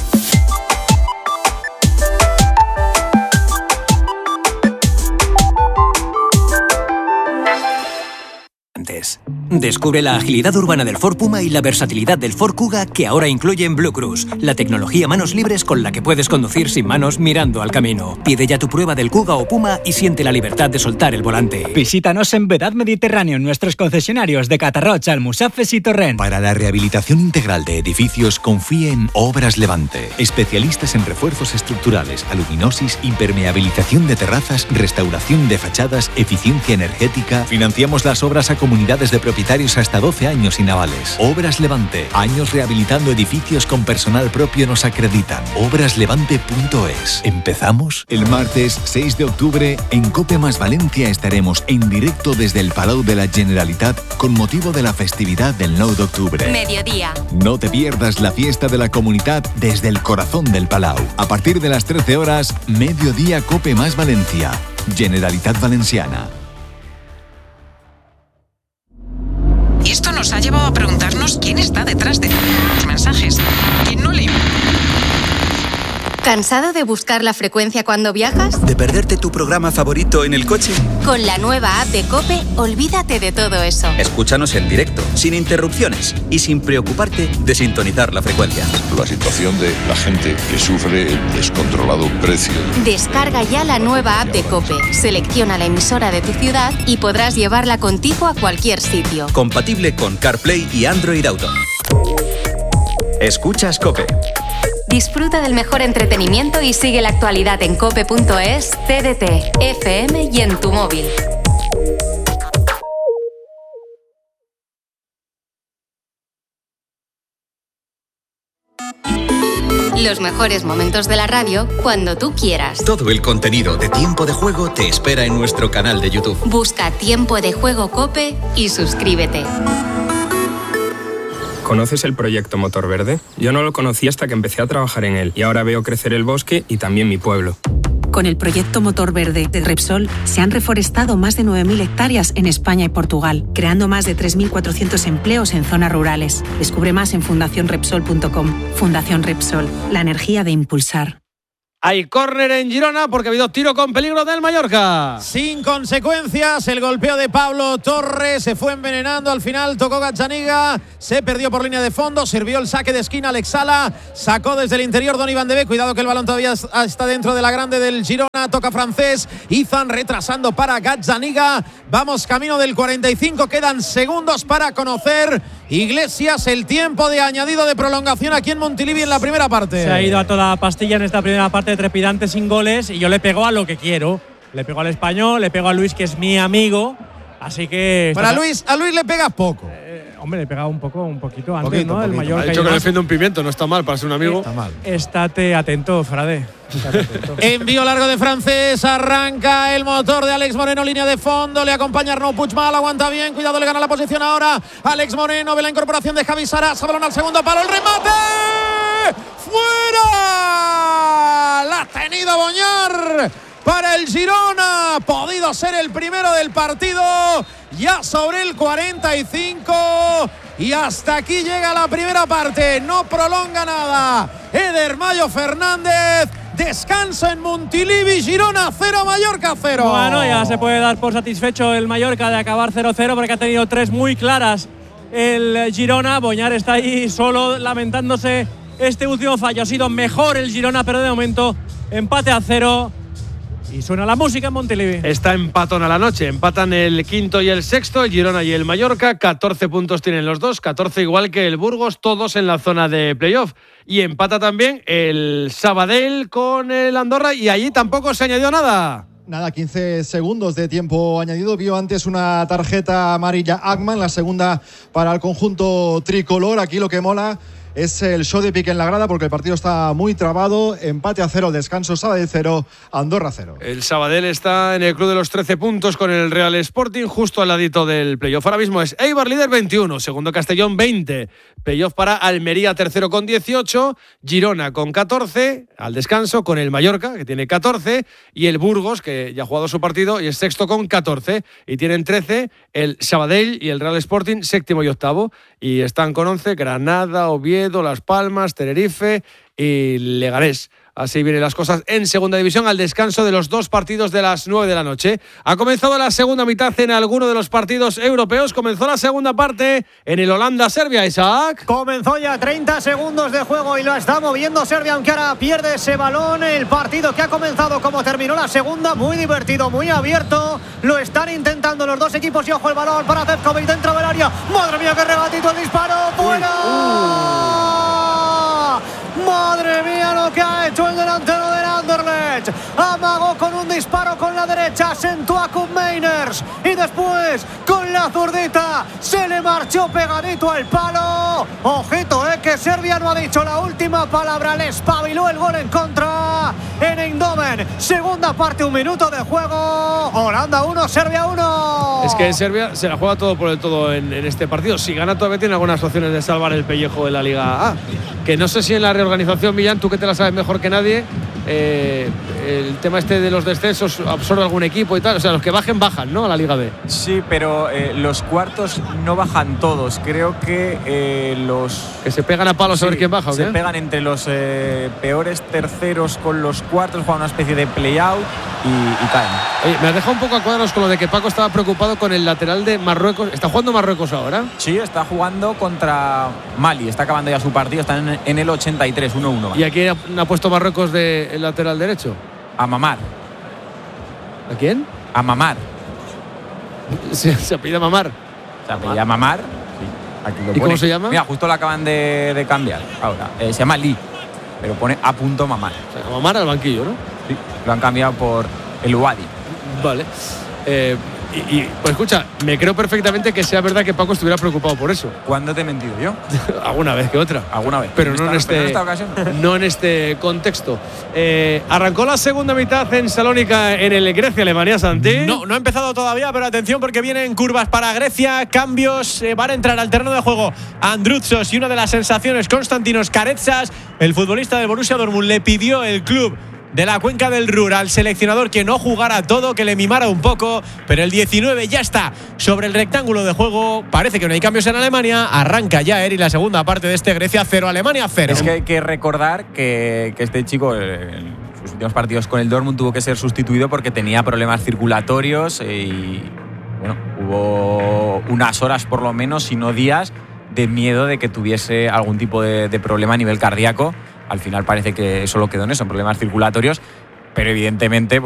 Descubre la agilidad urbana del Ford Puma y la versatilidad del Ford Kuga, que ahora incluyen Blue Cruise, la tecnología manos libres con la que puedes conducir sin manos mirando al camino. Pide ya tu prueba del Kuga o Puma y siente la libertad de soltar el volante. Visítanos en Vedad Mediterráneo en nuestros concesionarios de Catarrocha, Almusafes y Torrent. Para la rehabilitación integral de edificios, confíe en Obras Levante. Especialistas en refuerzos estructurales, aluminosis, impermeabilización de terrazas, restauración de fachadas, eficiencia energética. Financiamos las obras a comunidades de propietarios hasta doce años y navales. Obras Levante. Años rehabilitando edificios con personal propio nos acreditan. obras levante punto es. ¿Empezamos? El martes seis de octubre en COPE más Valencia estaremos en directo desde el Palau de la Generalitat con motivo de la festividad del nueve de octubre. Mediodía. No te pierdas la fiesta de la comunidad desde el corazón del Palau. A partir de las trece horas, mediodía COPE más Valencia. Generalitat Valenciana. Y esto nos ha llevado a preguntarnos quién está detrás de los mensajes. ¿Quién no le importa? ¿Cansado de buscar la frecuencia cuando viajas? ¿De perderte tu programa favorito en el coche? Con la nueva app de COPE, olvídate de todo eso. Escúchanos en directo, sin interrupciones y sin preocuparte de sintonizar la frecuencia. La situación de la gente que sufre el descontrolado precio. Descarga ya la nueva app de COPE, selecciona la emisora de tu ciudad y podrás llevarla contigo a cualquier sitio. Compatible con CarPlay y Android Auto. Escuchas COPE. Disfruta del mejor entretenimiento y sigue la actualidad en cope punto es, T D T, F M y en tu móvil. Los mejores momentos de la radio cuando tú quieras. Todo el contenido de Tiempo de Juego te espera en nuestro canal de YouTube. Busca Tiempo de Juego COPE y suscríbete. ¿Conoces el proyecto Motor Verde? Yo no lo conocí hasta que empecé a trabajar en él y ahora veo crecer el bosque y también mi pueblo. Con el proyecto Motor Verde de Repsol se han reforestado más de nueve mil hectáreas en España y Portugal, creando más de tres mil cuatrocientos empleos en zonas rurales. Descubre más en fundación repsol punto com. Fundación Repsol, la energía de impulsar. Hay córner en Girona porque ha habido tiro con peligro del Mallorca. Sin consecuencias, el golpeo de Pablo Torres se fue envenenando. Al final tocó Gazzaniga, se perdió por línea de fondo, sirvió el saque de esquina Alex Sala, sacó desde el interior Donny Van de Beek. Cuidado que el balón todavía está dentro de la grande del Girona. Toca francés, Izan retrasando para Gazzaniga. Vamos camino del cuarenta y cinco, quedan segundos para conocer, Iglesias, el tiempo de añadido de prolongación aquí en Montilivi en la primera parte. Se ha ido a toda pastilla en esta primera parte trepidante sin goles y yo le pego a lo que quiero. Le pego al Español, le pego a Luis, que es mi amigo. Así que… Para Luis, a Luis le pegas poco. Eh, hombre, le pegaba un poco, un poquito antes, poquito, ¿no? Poquito. El Mallorca. Ha dicho que le defiende un pimiento, no está mal para ser un amigo. Está mal. Estate atento, Frade. Estate atento. Envío largo de francés, arranca el motor de Alex Moreno, línea de fondo, le acompaña Arnaud Puigmal, aguanta bien, cuidado, le gana la posición ahora Alex Moreno, ve la incorporación de Javi Sarasa, balón al segundo palo, el remate, ¡fuera! La ha tenido Boñar para el Girona, podido ser el primero del partido, ya sobre el cuarenta y cinco, y hasta aquí llega la primera parte, no prolonga nada Eder Mayo Fernández. Descanso en Montilivi, Girona cero, Mallorca cero. Bueno, ya se puede dar por satisfecho el Mallorca de acabar cero cero porque ha tenido tres muy claras el Girona. Boñar está ahí solo lamentándose este último fallo. Ha sido mejor el Girona, pero de momento empate a cero. Y suena la música en Montilivi. Está empatón a la noche. Empatan el quinto y el sexto, el Girona y el Mallorca. catorce puntos tienen los dos, catorce igual que el Burgos, todos en la zona de playoff. Y empata también el Sabadell con el Andorra y allí tampoco se añadió nada. Nada, quince segundos de tiempo añadido. Vio antes una tarjeta amarilla Agman, la segunda para el conjunto tricolor. Aquí lo que mola es el show de pique en la grada porque el partido está muy trabado. Empate a cero, descanso, Sabadell cero, Andorra cero. El Sabadell está en el club de los trece puntos con el Real Sporting justo al ladito del playoff. Ahora mismo es Eibar líder veintiuno, segundo Castellón veinte. Playoff para Almería tercero con dieciocho, Girona con catorce, al descanso con el Mallorca que tiene catorce y el Burgos que ya ha jugado su partido y es sexto con catorce y tienen trece el Sabadell y el Real Sporting séptimo y octavo y están con once Granada, Oviedo, Las Palmas, Tenerife y Leganés. Así vienen las cosas en segunda división al descanso de los dos partidos de las nueve de la noche. Ha comenzado la segunda mitad en alguno de los partidos europeos. Comenzó la segunda parte en el Holanda-Serbia, Isaac. Comenzó ya treinta segundos de juego y lo está moviendo Serbia, aunque ahora pierde ese balón. El partido que ha comenzado como terminó la segunda, muy divertido, muy abierto. Lo están intentando los dos equipos y ojo el balón para Zefkovic dentro del área. ¡Madre mía, qué regatito el disparo! ¡Fuera! ¡Madre mía lo que ha hecho el delantero del Anderlecht! Amagó con un disparo con la derecha, sentó a Koen Meiners y después con la zurdita se le marchó pegadito al palo. Ojito, eh, que Serbia no ha dicho la última palabra, le espabiló el gol en contra en Eindhoven. Segunda parte, un minuto de juego. Holanda uno, Serbia uno. Es que Serbia se la juega todo por el todo en, en este partido. Si gana todavía tiene algunas opciones de salvar el pellejo de la Liga A. Que no sé si en la reorganización, Millán, tú que te la sabes mejor que nadie, eh, el tema este de los descensos absorbe algún equipo y tal. O sea, los que bajen, bajan, ¿no? A la Liga B. Sí, pero eh, los cuartos no bajan todos. Creo que eh, los… Que se pegan a palos sí, a ver quién baja, ¿o se qué? pegan entre los eh, peores terceros con los cuartos, juegan una especie de play-out y, y caen. Oye, me has dejado un poco a cuadros con lo de que Paco estaba preocupado con el lateral de Marruecos. ¿Está jugando Marruecos ahora? Sí, está jugando contra Mali. Está acabando ya su partido. Está en, en el ochenta y tres, uno uno. ¿Y a quién ha puesto Marruecos de el lateral derecho? A Mamar. ¿A quién? A Mamar. Se, se pide Mamar. Se apellida Mamar. Sí, aquí lo ¿Y pone. cómo se llama? Mira, justo lo acaban de, de cambiar ahora. Eh, se llama Lee, pero pone a punto Mamar. O sea, Mamar al banquillo, ¿no? Sí, lo han cambiado por el Wadi. Vale. Eh, Y, y, pues escucha, me creo perfectamente que sea verdad que Paco estuviera preocupado por eso. ¿Cuándo te he mentido yo? Alguna vez que otra. Alguna vez. Pero no en, esta, este, pero en esta ocasión. No en este contexto. Eh, arrancó la segunda mitad en Salónica en el Grecia-Alemania, Santi. No, no ha empezado todavía, pero atención porque vienen curvas para Grecia, cambios, eh, van a entrar al terreno de juego Androutsos y una de las sensaciones, Konstantinos Karetsas. El futbolista del Borussia Dortmund le pidió el club de la cuenca del Ruhr al seleccionador que no jugara todo, que le mimara un poco, pero el diecinueve ya está sobre el rectángulo de juego. Parece que no hay cambios en Alemania. Arranca ya Eri la segunda parte de este Grecia cero, Alemania cero. Es que hay que recordar que, que este chico en sus últimos partidos con el Dortmund tuvo que ser sustituido porque tenía problemas circulatorios y bueno, hubo unas horas por lo menos, si no días, de miedo de que tuviese algún tipo de, de problema a nivel cardíaco. Al final parece que solo quedó en eso, en problemas circulatorios, pero evidentemente